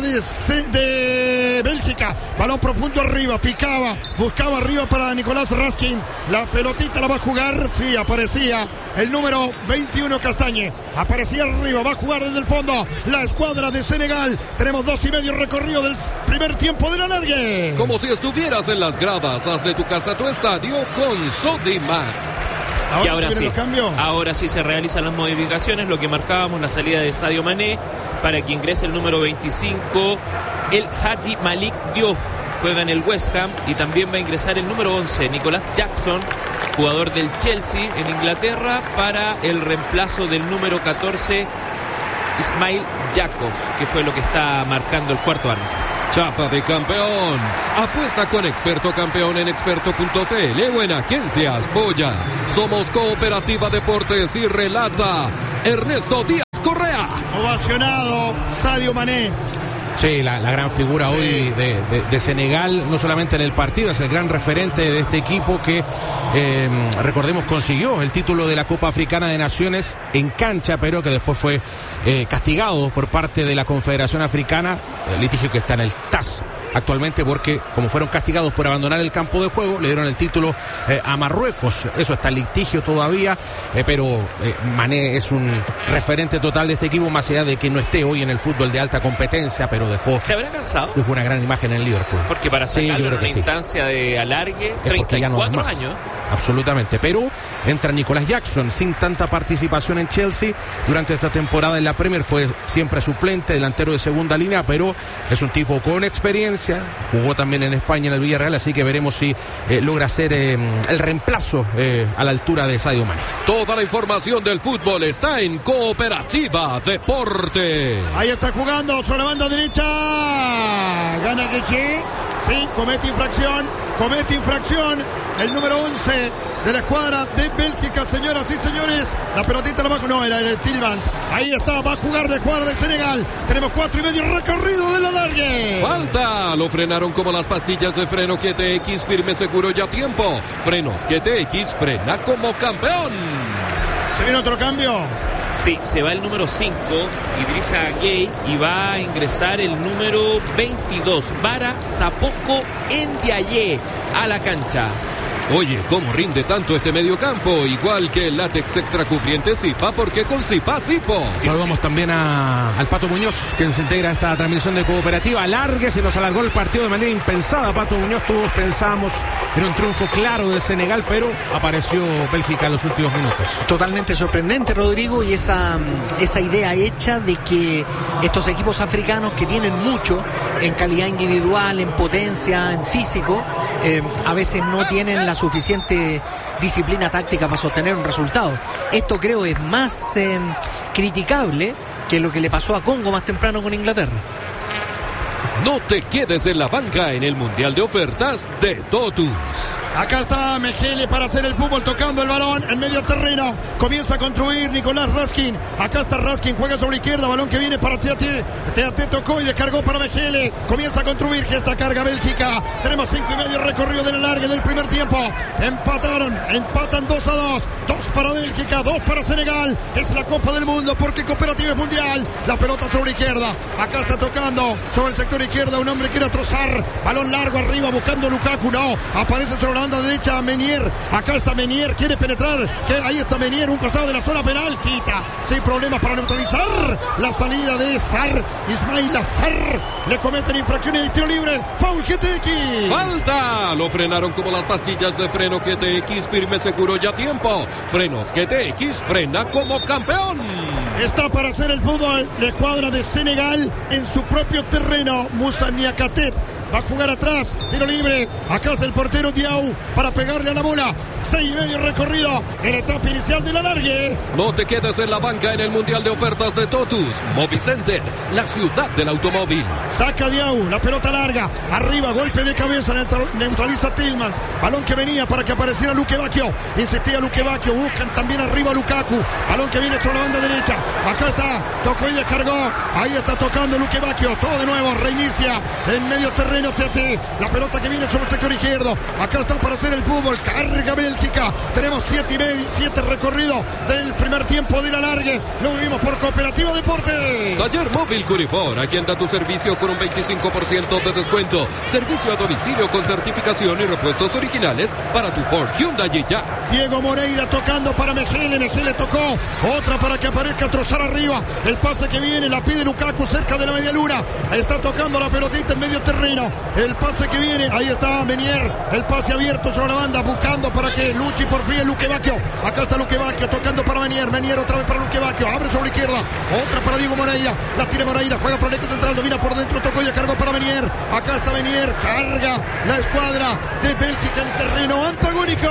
de Bélgica. Balón profundo arriba, picaba, buscaba arriba para Nicolás Raskin. La pelotita la va a jugar, sí, aparecía el número 21 Castañe. Aparecía arriba, va a jugar desde el fondo la escuadra de Senegal. Tenemos 2:30 recorrido del primer tiempo del alargue. Como si estuvieras en las gradas, haz de tu casa tu estadio con Sodimac. Y ahora sí se realizan las modificaciones, lo que marcábamos, la salida de Sadio Mané para que ingrese el número 25, el Hadji Malik Diop, juega en el West Ham, y también va a ingresar el número 11, Nicolás Jackson, jugador del Chelsea en Inglaterra, para el reemplazo del número 14, Ismail Jacobs, que fue lo que está marcando el cuarto árbitro. Chapa de campeón. Apuesta con Experto Campeón en experto.cl o en Agencias Boya. Somos Cooperativa Deportes y relata Ernesto Díaz Correa. Ovacionado Sadio Mané. Sí, la gran figura hoy de Senegal, no solamente en el partido, es el gran referente de este equipo que, recordemos, consiguió el título de la Copa Africana de Naciones en cancha, pero que después fue castigado por parte de la Confederación Africana, el litigio que está en el TAS actualmente, porque como fueron castigados por abandonar el campo de juego, le dieron el título a Marruecos. Eso está en litigio todavía, pero Mané es un referente total de este equipo, más allá de que no esté hoy en el fútbol de alta competencia, pero ¿se habrá cansado? Dejó una gran imagen en Liverpool. Porque para sacarlo en una instancia de alargue, 34 años. Absolutamente, pero entra Nicolás Jackson sin tanta participación en Chelsea durante esta temporada en la Premier, fue siempre suplente, delantero de segunda línea, pero es un tipo con experiencia, jugó también en España en el Villarreal, así que veremos si logra ser el reemplazo a la altura de Sadio Mané. Toda la información del fútbol está en Cooperativa Deporte. Ahí está jugando sobre la banda derecha, gana Gueché, sí, comete infracción, el número 11 de la escuadra de Bélgica, señoras y señores. La pelotita la bajo, no, era el Tillmans. Ahí está, va a jugar de escuadra de Senegal. Tenemos 4:30 recorrido de la alargue. Falta, lo frenaron como las pastillas de freno GTX, firme, seguro y a tiempo. Frenos GTX, frena como campeón. ¿Se viene otro cambio? Sí, se va el número 5, Idrissa Gueye, y va a ingresar el número 22, Bara Sapoko Ndiaye, a la cancha. Oye, ¿cómo rinde tanto este mediocampo? Igual que el látex extra cubriente Zipa, porque con Zipa Zipo. Saludamos también al Pato Muñoz, quien se integra a esta transmisión de Cooperativa. Alargue, se nos alargó el partido de manera impensada. Pato Muñoz, todos pensamos era un triunfo claro de Senegal, pero apareció Bélgica en los últimos minutos. Totalmente sorprendente, Rodrigo, y esa idea hecha de que estos equipos africanos, que tienen mucho en calidad individual, en potencia, en físico, a veces no tienen la suficiente disciplina táctica para sostener un resultado. Esto creo es más criticable que lo que le pasó a Congo más temprano con Inglaterra. No te quedes en la banca en el Mundial de Ofertas de Totus. Acá está Mejele para hacer el fútbol, tocando el balón en medio terreno. Comienza a construir Nicolás Raskin. Acá está Raskin, juega sobre la izquierda. Balón que viene para Teate. Teate tocó y descargó para Mejele. Comienza a construir, gesta carga Bélgica. Tenemos 5:30 recorrido de la larga del primer tiempo. Empatan 2-2. 2 para Bélgica, 2 para Senegal. Es la Copa del Mundo porque Cooperativa es mundial. La pelota sobre la izquierda. Acá está tocando sobre el sector izquierda. Un hombre quiere trozar. Balón largo arriba buscando Lukaku. No, aparece sobre la banda derecha Menier. Acá está Menier, quiere penetrar. Ahí está Menier, un costado de la zona penal. Quita, sin problemas para neutralizar la salida de Sarr. Ismail Sarr. Le cometen infracciones de tiro libre. Foul GTX. Falta. Lo frenaron como las pastillas de freno GTX, firme, seguro y a tiempo. Frenos GTX, frena como campeón. Está para hacer el fútbol la escuadra de Senegal en su propio terreno. Moussa Niakatet va a jugar atrás, tiro libre, acá está el portero Diaw para pegarle a la bola, 6,5 recorrido en la etapa inicial del alargue. No te quedes en la banca en el Mundial de Ofertas de Totus. Movicenter, la ciudad del automóvil. Saca Diaw, la pelota larga, arriba, golpe de cabeza, neutraliza Tillmans, balón que venía para que apareciera Luque Bacchio, insistía Luque Bacchio, buscan también arriba Lukaku, balón que viene sobre la banda derecha, acá está, tocó y descargó, ahí está tocando Luque Bacchio, todo de nuevo, reinicia en medio terreno TT, la pelota que viene sobre el sector izquierdo, acá está para hacer el fútbol, carga Bélgica, tenemos 7 recorrido del primer tiempo del alargue, lo vivimos por Cooperativa Deportes. Taller Móvil Curifor, aquí anda tu servicio con un 25% de descuento, servicio a domicilio con certificación y repuestos originales para tu Ford, Hyundai y ya. Diego Moreira tocando para Mejele tocó, otra para que aparezca Trossard arriba, el pase que viene, la pide Lukaku cerca de la media luna, ahí está tocando la pelotita en medio terreno, el pase que viene, ahí está Menier, el pase abierto sobre la banda, buscando para que luche por fin Luque Bacchio, acá está Luque Bacchio tocando para Menier otra vez para Luque Bacchio, abre sobre la izquierda, otra para Diego Moreira, la tira Moreira, juega por el eje central, domina por dentro, tocó y cargó para Menier, acá está Menier, carga la escuadra de Bélgica en terreno antagónico.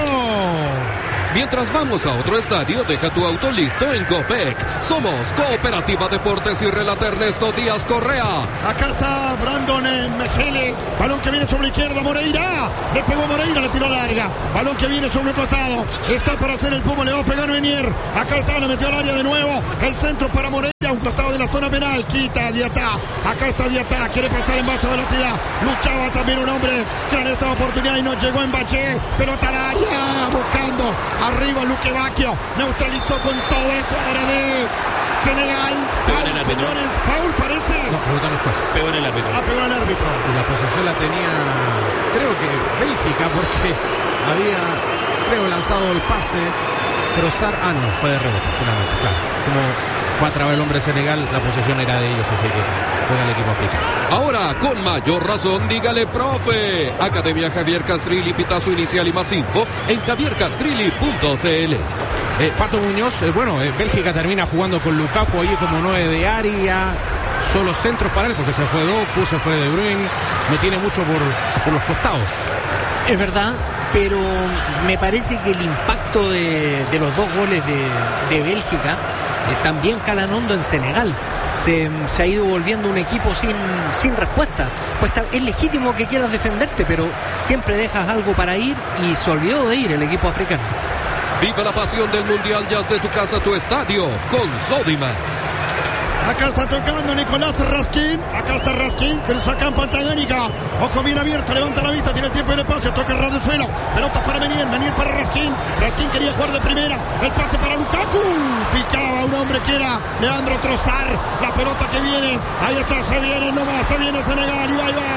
Mientras vamos a otro estadio, deja tu auto listo en Copec. Somos Cooperativa Deportes y relata Ernesto Díaz Correa. Acá está Brandon Mejele, balón que viene sobre la izquierda, Moreira, le pegó Moreira, le tiró larga, balón que viene sobre el costado, está para hacer el Puma, le va a pegar Menier, acá está, le metió al área de nuevo, el centro para Moreira, un costado de la zona penal, quita Diatá, acá está Diatá, quiere pasar en base a velocidad, luchaba también un hombre que en esta oportunidad y no llegó en Baché, pelota al área, buscando arriba Luque Bacchio, neutralizó con toda la escuadra de Senegal. Foul, señores, foul parece. No, preguntan el juez. Pegó en el árbitro. Pegó en el árbitro. Y la posesión la tenía, creo que Bélgica, porque había, creo, lanzado el pase. Trossard, no, fue de rebote, finalmente, claro. Como fue a través del hombre de Senegal, la posesión era de ellos, así que fue del equipo africano. Ahora, con mayor razón, dígale profe. Academia Javier Castrilli, pitazo inicial y más info en javiercastrilli.cl. Pato Muñoz, Bélgica termina jugando con Lukaku ahí como 9 de área, solo centros para él porque se fue Doku, se fue De Bruyne, no tiene mucho por los costados. Es verdad, pero me parece que el impacto de los 2 goles de Bélgica también calan hondo en Senegal. Se ha ido volviendo un equipo sin respuesta. Pues es legítimo que quieras defenderte, pero siempre dejas algo para ir y se olvidó de ir el equipo africano. Viva la pasión del Mundial ya de tu casa a tu estadio con Sodimac. Acá está tocando Nicolás Raskin. Acá está Raskin, cruzó a campo antagónica. Ojo bien abierto, levanta la vista, tiene el tiempo y el espacio. Toca el ras del suelo. Pelota para Menier para Raskin. Raskin quería jugar de primera. El pase para Lukaku. Picaba un hombre que era Leandro Trossard. La pelota que viene. Ahí está, se viene nomás. Se viene Senegal.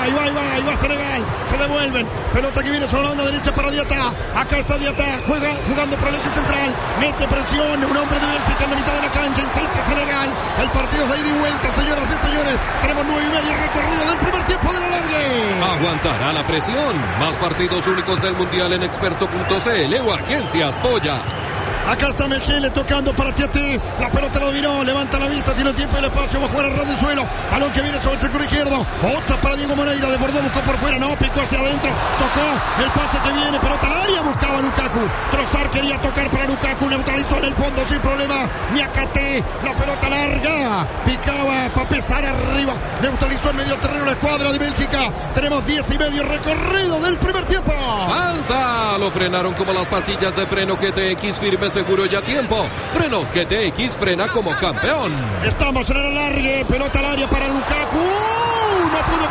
Y va Senegal. Se devuelven. Pelota que viene sobre la banda derecha para Diatá. Acá está Diatá. Jugando por el eje central. Mete presión. Un hombre de Bélgica en la mitad de la cancha. Insiste Senegal. El partido de ida y vuelta, señoras y señores. Tenemos 9:30 recorrido del primer tiempo de la largue. Aguantará la presión. Más partidos únicos del Mundial en experto.cl o agencias Polla. Acá está Mejele tocando para Tieté. La pelota la dominó, levanta la vista, tiene el tiempo y el espacio, va a jugar a ras del suelo. Balón que viene sobre el sector izquierdo. Otra para Diego Moreira, desbordó, buscó por fuera, no, picó hacia adentro. Tocó el pase que viene, pelota al área, buscaba Lukaku. Trossard quería tocar para Lukaku, neutralizó en el fondo sin problema. Niakate, la pelota larga, picaba para pesar arriba. Neutralizó en medio terreno la escuadra de Bélgica. Tenemos 10:30 recorrido del primer tiempo. ¡Falta! Lo frenaron como las pastillas de freno GTX, firme, seguro y a tiempo. Frenos GTX, frena como campeón. Estamos en el alargue, pelota al área para Lukaku. No pudo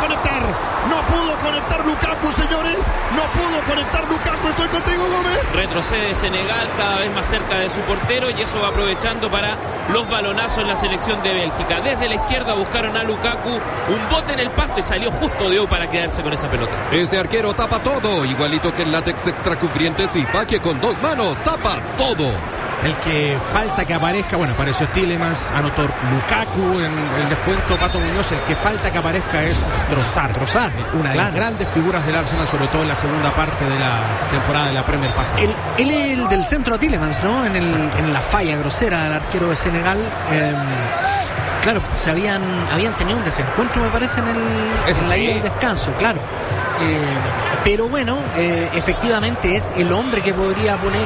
conectar Lukaku, señores. No pudo conectar Lukaku. Estoy contigo, Gómez. Retrocede Senegal cada vez más cerca de su portero y eso va aprovechando para los balonazos en la selección de Bélgica. Desde la izquierda buscaron a Lukaku, un bote en el pasto y salió justo Diop para quedarse con esa pelota. Este arquero tapa todo, igualito que el látex extracubriente Zipa, que con 2 manos tapa todo. El que falta que aparezca, apareció Tielemans, anotó Lukaku en el descuento, Pato Muñoz. El que falta que aparezca es Trossard, una de las grandes figuras del Arsenal, sobre todo en la segunda parte de la temporada de la Premier pasada. Él es el del centro a Tielemans, ¿no? En la falla grosera del arquero de Senegal. Claro, se habían tenido un desencuentro, me parece, en la ida del descanso, claro. Pero bueno, efectivamente es el hombre que podría poner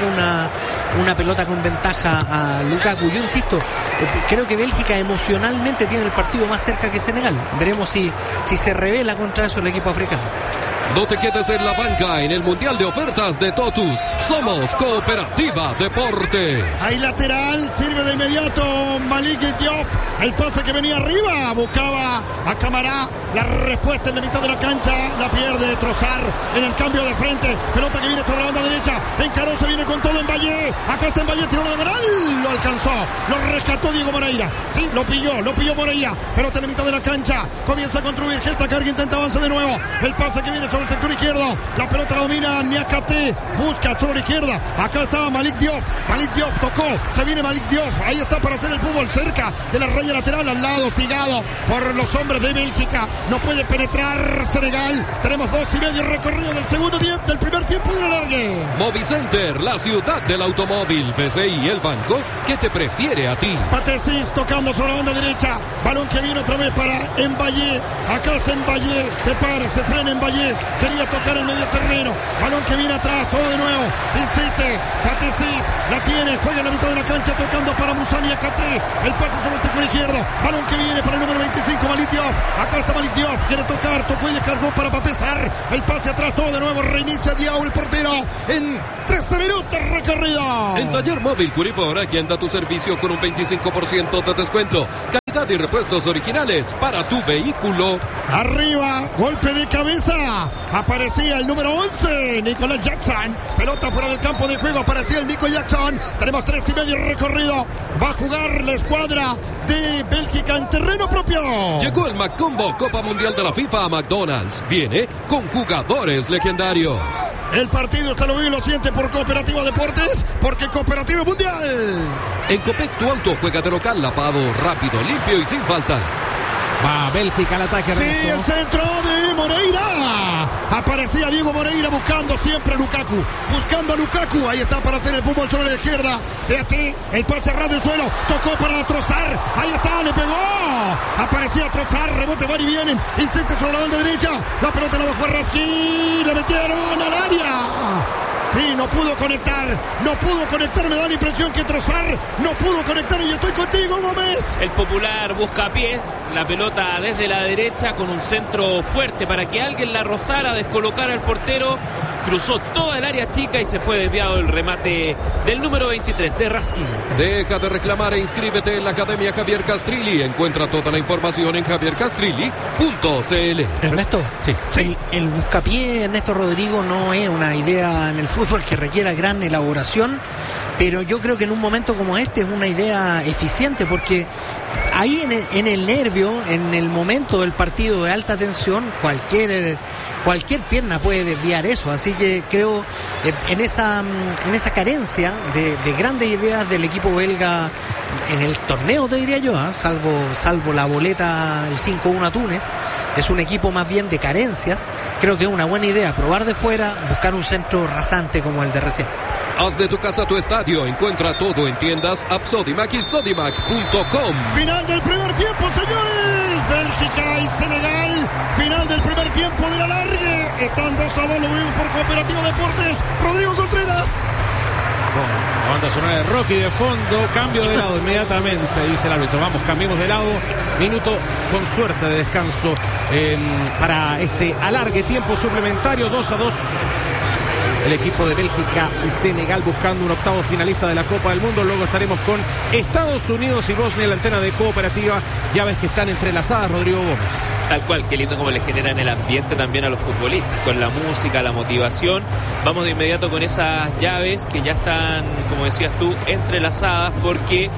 una pelota con ventaja a Lukaku. Yo insisto, creo que Bélgica emocionalmente tiene el partido más cerca que Senegal. Veremos si se revela contra eso el equipo africano. No te quedes en la banca en el Mundial de Ofertas de Totus. Somos Cooperativa Deportes. Hay lateral, sirve de inmediato Malik Diop. El pase que venía arriba, buscaba a Camará. La respuesta en la mitad de la cancha, la pierde Trossard en el cambio de frente. Pelota que viene sobre la banda derecha. Encaró, se viene con todo en Valle. Acá está en Valle, tiró de Moral. Lo alcanzó, lo rescató Diego Moreira. Sí, lo pilló Moreira. Pelota en la mitad de la cancha. Comienza a construir. Gesta carga, intenta avanzar de nuevo. El pase que viene sobre el sector izquierdo. La pelota la domina Niakate. Busca sobre la izquierda. Acá estaba Malik Diop. Malik Diop tocó. Se viene Malik Diop. Ahí está para hacer el fútbol cerca de la raya lateral. Al lado, hostigado por los hombres de Bélgica. No puede penetrar Senegal. Tenemos 2:30 recorrido del segundo tiempo, del primer tiempo de la largue. Movicenter, la ciudad del automóvil. PCI, el banco que te prefiere a ti. Patesis tocando sobre la banda derecha. Balón que viene otra vez para Mbaye. Acá está Mbaye. Se para, se frena Mbaye. Quería tocar el medio terreno. Balón que viene atrás, todo de nuevo. Insiste. Patesis la tiene. Juega en la mitad de la cancha tocando para Musani Akate. El pase sobre el sector izquierdo. Balón que viene para el número 25, Malik Diop. Acá está Malik Diop. Quiere tocar, tocó y descargó para Papesar. El pase atrás, todo de nuevo. Reinicia Diao, el portero. En 13 minutos recorrido. En Taller Móvil Curifora, quien da tu servicio con un 25% de descuento. Calidad y repuestos originales para tu vehículo. Arriba, golpe de cabeza. Aparecía el número 11, Nicolás Jackson. Pelota fuera del campo de juego. Aparecía el Nico Jackson. Tenemos 3:30 recorrido. Va a jugar la escuadra de Bélgica en terreno propio. Llegó el McCombo Copa Mundial de la FIFA a McDonald's. Viene con jugadores legendarios. El partido está lo vive y lo siente por Cooperativa Deportes, porque Cooperativa Mundial. En Copec tu auto juega de local, lavado, rápido, limpio y sin faltas. Va Bélgica al ataque. Sí, el centro de Moreira. Aparecía Diego Moreira buscando siempre a Lukaku. Buscando a Lukaku. Ahí está para hacer el fútbol sobre la izquierda. Teati, el pase ras del suelo. Tocó para Trossard. Ahí está, le pegó. Aparecía Trossard. Rebote, van y vienen. Insiste sobre la banda derecha. La pelota la va a jugar Raskin. Le metieron al área. Sí, no pudo conectar. Me da la impresión que Trossard no pudo conectar. Y estoy contigo, Gómez. El popular buscapiés. La pelota desde la derecha con un centro fuerte para que alguien la rozara, descolocara al portero. Cruzó toda el área chica y se fue desviado el remate del número 23 de Raskin. Deja de reclamar e inscríbete en la Academia Javier Castrilli. Encuentra toda la información en javiercastrilli.cl. Ernesto, sí. El buscapié, Ernesto Rodrigo, no es una idea en el fútbol que requiera gran elaboración, pero yo creo que en un momento como este es una idea eficiente, porque ahí en el nervio, en el momento del partido de alta tensión, cualquier pierna puede desviar eso. Así que creo en esa carencia de grandes ideas del equipo belga en el torneo, te diría yo, salvo la boleta, el 5-1 a Túnez, es un equipo más bien de carencias. Creo que es una buena idea probar de fuera, buscar un centro rasante como el de recién. Haz de tu casa tu estadio. Encuentra todo en tiendas App Sodimac y Sodimac.com. Final del primer tiempo, señores. Bélgica y Senegal. Final del primer tiempo de la largue. Están 2-2, lo vimos por Cooperativa Deportes. Rodrigo Contreras. La banda sonora de Rocky de fondo. Cambio de lado inmediatamente, dice el árbitro. Vamos, cambiemos de lado. Minuto con suerte de descanso para este alargue tiempo suplementario. 2-2. El equipo de Bélgica y Senegal buscando un octavo finalista de la Copa del Mundo. Luego estaremos con Estados Unidos y Bosnia en la antena de Cooperativa. Ya ves que están entrelazadas, Rodrigo Gómez. Tal cual, qué lindo como le generan el ambiente también a los futbolistas, con la música, la motivación. Vamos de inmediato con esas llaves que ya están, como decías tú, entrelazadas, porque,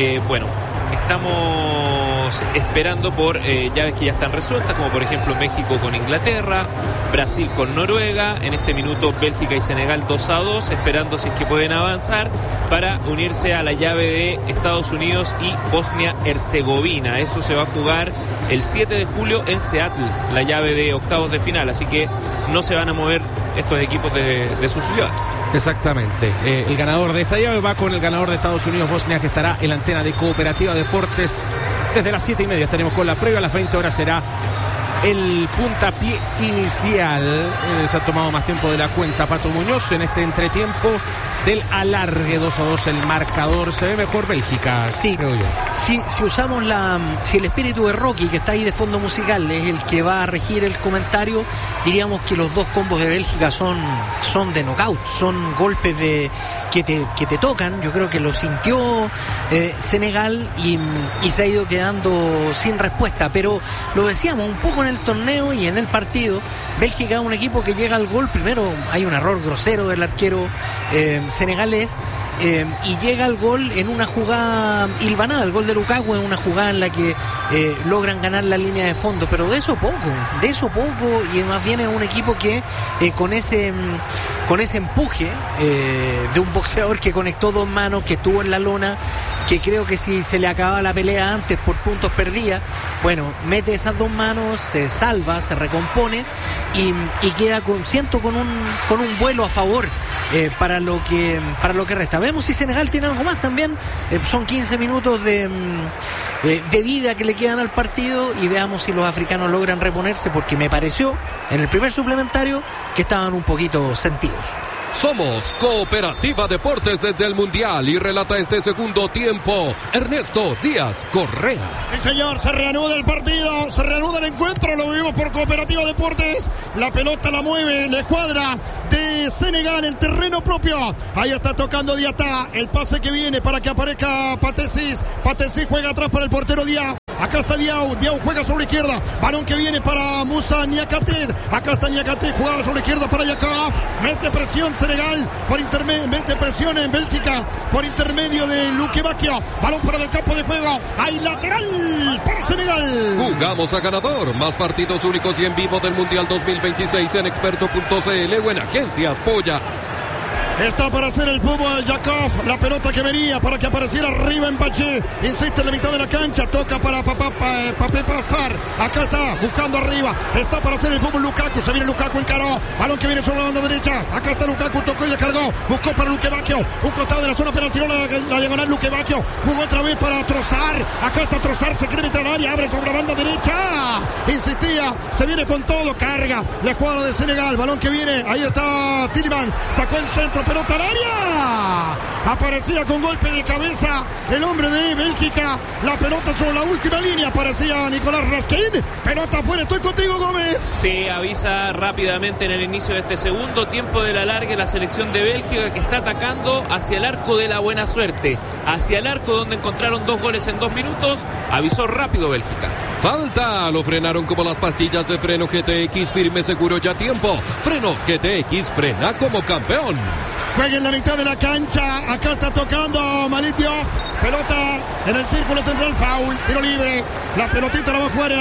estamos esperando por llaves que ya están resueltas, como por ejemplo México con Inglaterra, Brasil con Noruega. En este minuto Bélgica y Senegal 2-2, esperando si es que pueden avanzar para unirse a la llave de Estados Unidos y Bosnia-Herzegovina. Eso se va a jugar el 7 de julio en Seattle, la llave de octavos de final, así que no se van a mover estos equipos de su ciudad. Exactamente. El ganador de esta llave va con el ganador de Estados Unidos-Bosnia, que estará en la antena de Cooperativa Deportes desde las 7:30. Estaremos con la previa. A las 20 horas será el puntapié inicial. Se ha tomado más tiempo de la cuenta Pato Muñoz en este entretiempo del alargue. 2-2 el marcador. Se ve mejor Bélgica, sí, creo yo. Si usamos si el espíritu de Rocky, que está ahí de fondo musical, es el que va a regir el comentario, diríamos que los dos combos de Bélgica son de knockout, son golpes que te tocan. Yo creo que lo sintió Senegal y se ha ido quedando sin respuesta, pero lo decíamos un poco en el torneo y en el partido. Bélgica es un equipo que llega al gol. Primero hay un error grosero del arquero senegalés, y llega al gol en una jugada hilvanada. El gol de Lukaku es una jugada en la que logran ganar la línea de fondo, pero de eso poco, y más bien es un equipo que con ese empuje de un boxeador que conectó dos manos, que estuvo en la lona, que creo que si se le acababa la pelea antes por puntos perdía, bueno, mete esas dos manos, se salva, se recompone y queda con un vuelo a favor para lo que resta. Vemos si Senegal tiene algo más también. Son 15 minutos de vida que le quedan al partido, y veamos si los africanos logran reponerse, porque me pareció en el primer suplementario que estaban un poquito sentidos. Somos Cooperativa Deportes desde el Mundial, y relata este segundo tiempo Ernesto Díaz Correa. Sí, señor, se reanuda el partido, se reanuda el encuentro, lo vivimos por Cooperativa Deportes. La pelota la mueve la escuadra de Senegal en terreno propio. Ahí está tocando Diatá, el pase que viene para que aparezca Patesis. Patesis juega atrás para el portero Diao. Acá está Diao juega sobre la izquierda. Balón que viene para Moussa Niakhaté. Acá está Niakhaté, jugada sobre la izquierda para Yakov. Mete presión Senegal, mete presión en Bélgica por intermedio de Luque Bacchio. Balón fuera del campo de juego. Hay lateral para Senegal. Jugamos a ganador. Más partidos únicos y en vivo del Mundial 2026 en experto.cl o en Agencias Polla. Está para hacer el fútbol Yakov. La pelota que venía para que apareciera arriba Mbappé. Insiste en la mitad de la cancha. Toca para Papé pasar. Acá está buscando arriba. Está para hacer el fútbol Lukaku. Se viene Lukaku, encaró. Balón que viene sobre la banda derecha. Acá está Lukaku. Tocó y le cargó. Buscó para Luque Bacchio. Un costado de la zona penal. Tiró la diagonal Luque Bacchio. Jugó otra vez para Trossard. Acá está Trossard. Se quiere meter al área. Abre sobre la banda derecha. Insistía. Se viene con todo. Carga la escuadra de Senegal. Balón que viene. Ahí está Tielemans. Sacó el centro. Pelota al área. Aparecía con golpe de cabeza el hombre de Bélgica. La pelota sobre la última línea. Aparecía Nicolás Raskin. Pelota afuera. Estoy contigo, Gómez. Sí, avisa rápidamente en el inicio de este segundo tiempo del alargue la selección de Bélgica, que está atacando hacia el arco de la buena suerte, hacia el arco donde encontraron 2 goles en 2 minutos. Avisó rápido Bélgica. Falta, lo frenaron como las pastillas de freno GTX, firme, seguro y a tiempo. Frenos GTX, frena como campeón. Juega en la mitad de la cancha. Acá está tocando Malik Diop. Pelota en el círculo central. Foul. Tiro libre. La pelotita la va a jugar.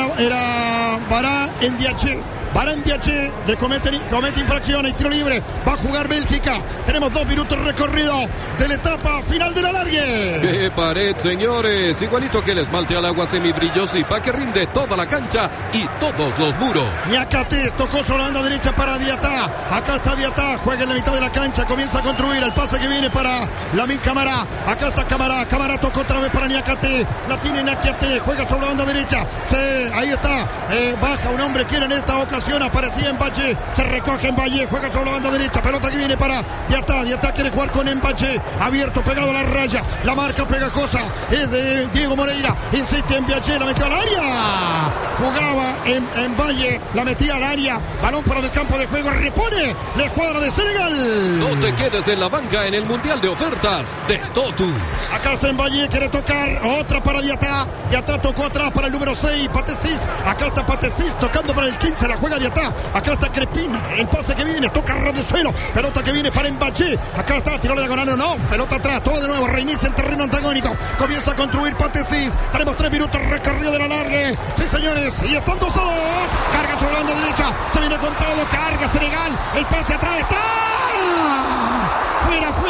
Era Bara Ndiaye. Barán Diaché le comete infracciones. Tiro libre. Va a jugar Bélgica. Tenemos 2 minutos recorrido de la etapa final del alargue. ¡Qué pared, señores! Igualito que el esmalte al agua semibrilloso y pa' que rinde toda la cancha y todos los muros. Niakhaté tocó sobre la banda derecha para Diatá. Acá está Diatá. Juega en la mitad de la cancha. Comienza a construir el pase que viene para Lamine Camara. Acá está Camara. Camara tocó otra vez para Niakhaté. La tiene Niakhaté. Juega sobre la banda derecha. Ahí está. Baja un hombre que en esta ocasión aparecía Mbappé. Se recoge Mbappé. Juega sobre la banda derecha. Pelota que viene para Diatá. Diatá quiere jugar con Mbappé. Abierto, pegado a la raya. La marca pegajosa es de Diego Moreira. Insiste en Mbappé. La metió al área. Jugaba en Valle. La metía al área. Balón para el campo de juego. Repone la escuadra de Senegal. No te quedes en la banca en el Mundial de Ofertas de Totus. Acá está Mbappé. Quiere tocar. Otra para Diatá. Diatá tocó atrás para el número 6. Patesis. Acá está Patesis tocando para el 15. La juega Diatá. Acá está Crepin. El pase que viene. Toca ras de suelo. Pelota que viene para Mbappé. Acá está. Tiró la diagonal. No. Pelota atrás. Todo de nuevo. Reinicia en terreno antagónico. Comienza a construir Patesis. Tenemos 3 minutos recorrido de la largue. Sí, señores. Y están 2-2. Carga sobre la banda derecha. Se viene con todo. Carga Senegal. El pase atrás. ¡Está! Fuera.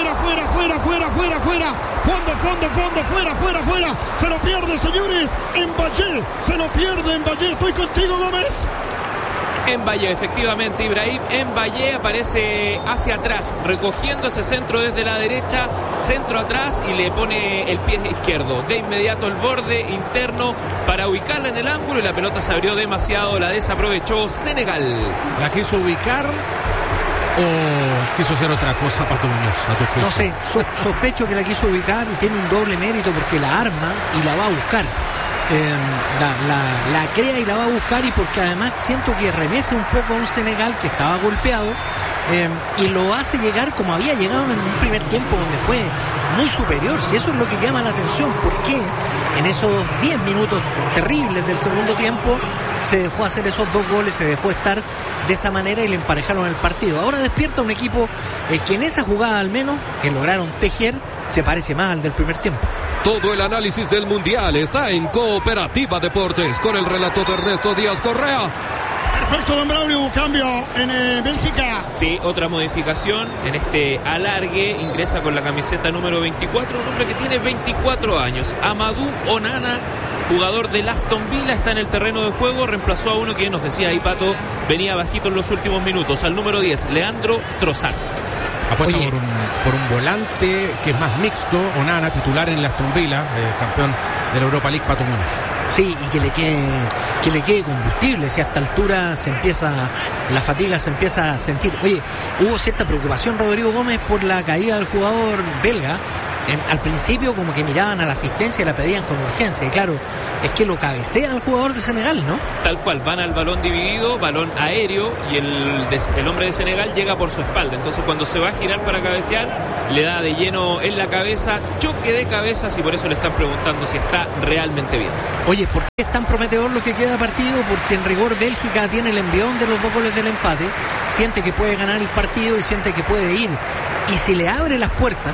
Fondo, fuera. Se lo pierde, señores. Mbappé. Se lo pierde Mbappé. Estoy contigo, Gómez. Mbaye, efectivamente, Ibrahim Mbaye aparece hacia atrás, recogiendo ese centro desde la derecha, centro atrás y le pone el pie izquierdo. De inmediato el borde interno para ubicarla en el ángulo y la pelota se abrió demasiado, la desaprovechó Senegal. ¿La quiso ubicar o quiso hacer otra cosa, Pato Muñoz, a tu juicio? No sé, sospecho que la quiso ubicar y tiene un doble mérito porque la arma y la va a buscar. La crea y la va a buscar, y porque además siento que remece un poco a un Senegal que estaba golpeado, y lo hace llegar como había llegado en un primer tiempo donde fue muy superior. Si eso es lo que llama la atención, ¿por qué en esos 10 minutos terribles del segundo tiempo se dejó hacer esos 2 goles, se dejó estar de esa manera y le emparejaron el partido? Ahora despierta un equipo que en esa jugada al menos que lograron tejer se parece más al del primer tiempo. Todo el análisis del Mundial está en Cooperativa Deportes con el relato de Ernesto Díaz Correa. Perfecto, don Braulio, cambio en Bélgica. Sí, otra modificación en este alargue, ingresa con la camiseta número 24, un hombre que tiene 24 años, Amadou Onana, jugador del Aston Villa, está en el terreno de juego, reemplazó a uno que nos decía ahí Pato, venía bajito en los últimos minutos, al número 10, Leandro Trossard. Apuesta por un volante que es más mixto, Onana, titular en el Aston Villa, campeón de la Europa League, Pato Muñoz. Sí, y que le quede combustible, si a esta altura la fatiga se empieza a sentir. Oye, hubo cierta preocupación, Rodrigo Gómez, por la caída del jugador belga. Al principio como que miraban a la asistencia y la pedían con urgencia, y claro, es que lo cabecea el jugador de Senegal, ¿no? Tal cual, van al balón dividido, balón aéreo, y el hombre de Senegal llega por su espalda, entonces cuando se va a girar para cabecear, le da de lleno en la cabeza, choque de cabezas, y por eso le están preguntando si está realmente bien. Oye, ¿por qué es tan prometedor lo que queda de partido? Porque en rigor Bélgica tiene el envión de los 2 goles del empate, siente que puede ganar el partido y siente que puede ir, y si le abre las puertas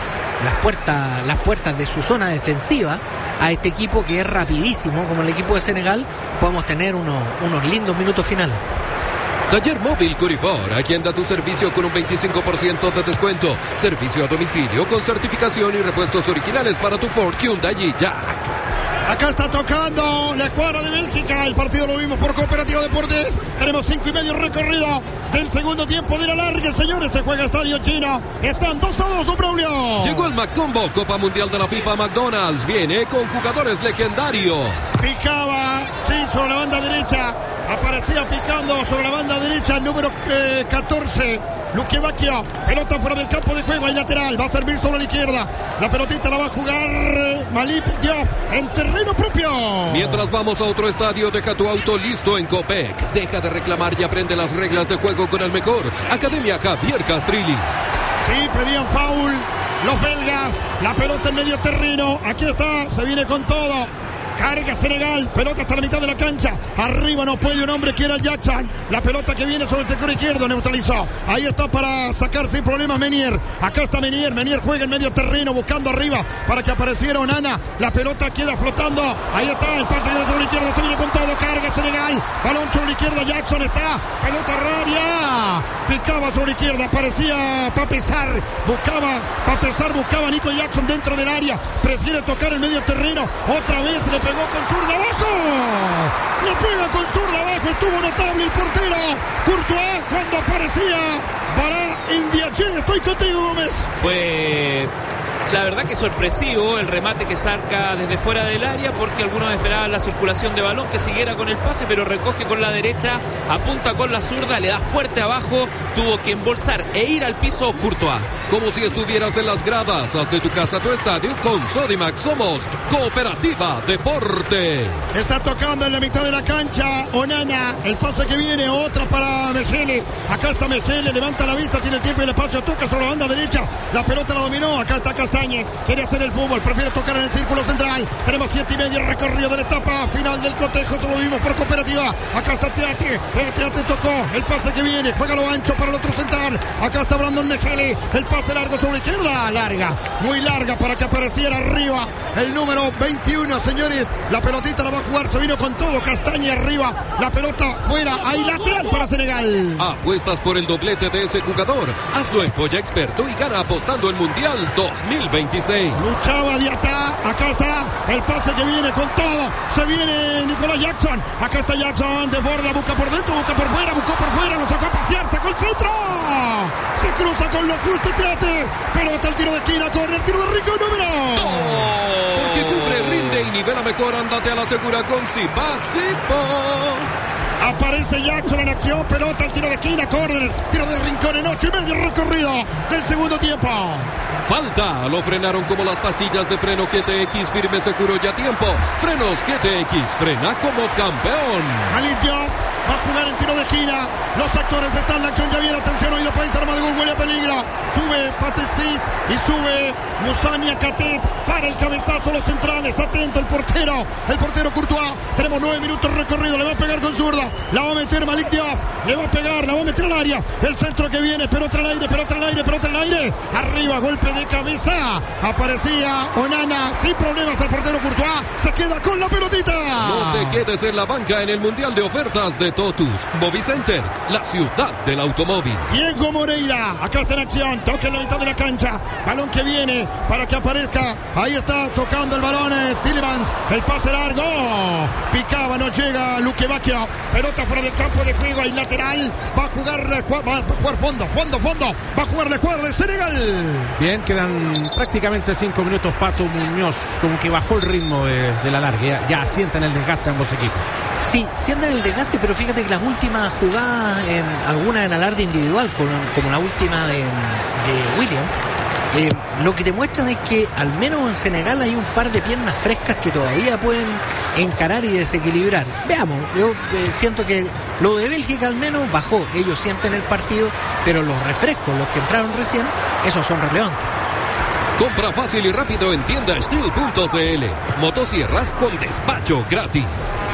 de su zona defensiva a este equipo que es rapidísimo como el equipo de Senegal, podemos tener unos lindos minutos finales. Taller Móvil Curifor, aquí anda tu servicio con un 25% de descuento. Servicio a domicilio con certificación y repuestos originales para tu Ford, Hyundai y Jack. Acá está tocando la escuadra de Bélgica. El partido lo vimos por Cooperativa Deportes. Tenemos 5:30 recorrido del segundo tiempo de la larga, señores. Se juega Estadio Chino. Están 2-2, don Braulio. Llegó el McCombo, Copa Mundial de la FIFA McDonald's. Viene con jugadores legendarios. Picaba, sí, sobre la banda derecha. Aparecía picando sobre la banda derecha el número 14. Luque Bacchio, pelota fuera del campo de juego, el lateral, va a servir sobre la izquierda, la pelotita la va a jugar Malik Diop en terreno propio. Mientras vamos a otro estadio, deja tu auto listo en Copec, deja de reclamar y aprende las reglas de juego con el mejor, Academia Javier Castrilli. Sí, pedían foul los belgas, la pelota en medio terreno, aquí está, se viene con todo. Carga Senegal, pelota hasta la mitad de la cancha. Arriba no puede un hombre que era Jackson. La pelota que viene sobre el sector izquierdo, neutralizó. Ahí está para sacar sin problemas Menier. Acá está Menier juega en medio terreno buscando arriba para que apareciera Onana. La pelota queda flotando. Ahí está el pase sobre la izquierda, se viene con todo. Carga Senegal, balón sobre la izquierda, Jackson está. Pelota raria. Picaba sobre la izquierda, parecía para pesar. Buscaba Nico Jackson dentro del área. Prefiere tocar el medio terreno. Otra vez le pegó con zurda abajo. Le pega con zurda abajo. Estuvo notable el portero Courtois cuando aparecía para Indiache. Estoy contigo, Gómez. Fue la verdad que sorpresivo el remate que saca desde fuera del área, porque algunos esperaban la circulación de balón, que siguiera con el pase, pero recoge con la derecha, apunta con la zurda, le da fuerte abajo, tuvo que embolsar e ir al piso Courtois. Como si estuvieras en las gradas, haz de tu casa tu estadio con Sodimac. Somos Cooperativa Deporte. Está tocando en la mitad de la cancha Onana, el pase que viene, otra para Mejele. Acá está Mejele, levanta la vista, tiene el tiempo y el espacio, toca sobre la banda derecha, la pelota la dominó, acá está Castañe, quiere hacer el fútbol, prefiere tocar en el círculo central. Tenemos 7:30 recorrido de la etapa final del cotejo, se lo vimos por Cooperativa. Acá está Teate tocó, el pase que viene, juega lo ancho para el otro central. Acá está Brandon Mejele, el pase largo sobre la izquierda, larga, muy larga para que apareciera arriba el número 21, señores. La pelotita la va a jugar, se vino con todo Castañe arriba, la pelota fuera, hay lateral para Senegal. Apuestas por el doblete de ese jugador, hazlo en Polla Experto y gana apostando el Mundial 2026. 2026. Luchaba Diatá, acá está el pase que viene con todo, se viene Nicolás Jackson, acá está Jackson, de borda, busca por dentro, busca por fuera, buscó por fuera, lo sacó a pasear, sacó el centro, se cruza con lo justo, Teate, pelota el tiro de esquina, corre el tiro de Rico, número. Porque cubre, rinde y nivela mejor, ándate a la segura con Sipasipo. Aparece Jackson en acción, pelota al tiro de esquina, córner, tiro de Rincón en 8:30 recorrido del segundo tiempo. Falta, lo frenaron como las pastillas de freno GTX, firme, seguro y a tiempo. Frenos GTX, frena como campeón. Malik Diop va a jugar en tiro de esquina, los actores están, la acción ya viene, atención, oído país, arma de gol, huele a peligro. Sube Patesis y sube Musania Catet para el cabezazo, los centrales, atento el portero Courtois. Tenemos 9 minutos recorrido, le va a pegar con zurda, la va a meter Malik Diop, le va a pegar, la va a meter al área, el centro que viene, pelota al aire, pelota al aire, pelota al aire, arriba, golpe de cabeza, aparecía Onana, sin problemas el portero Courtois, se queda con la pelotita. No te quedes en la banca en el Mundial de Ofertas de Totus. Movicenter, la ciudad del automóvil. Diego Moreira, acá está en acción, toca en la mitad de la cancha, balón que viene para que aparezca, ahí está tocando el balón Tielemans, el pase largo, picaba, no llega Luque Bacchio, pelota fuera del campo de juego, hay lateral, va a jugar fondo, va a jugar la escuadra de Senegal. Bien, quedan prácticamente 5 minutos. Pato Muñoz como que bajó el ritmo de la larga, ya sienten el desgaste ambos equipos. Sí, sienten el desgaste, pero fíjate que las últimas jugadas, algunas en alarde individual, como la última de Williams, lo que te muestran es que al menos en Senegal hay un par de piernas frescas que todavía pueden encarar y desequilibrar. Veamos, yo siento que lo de Bélgica al menos bajó, ellos sienten el partido, pero los refrescos, los que entraron recién, esos son relevantes. Compra fácil y rápido en tiendasteel.cl. Motosierras con despacho gratis.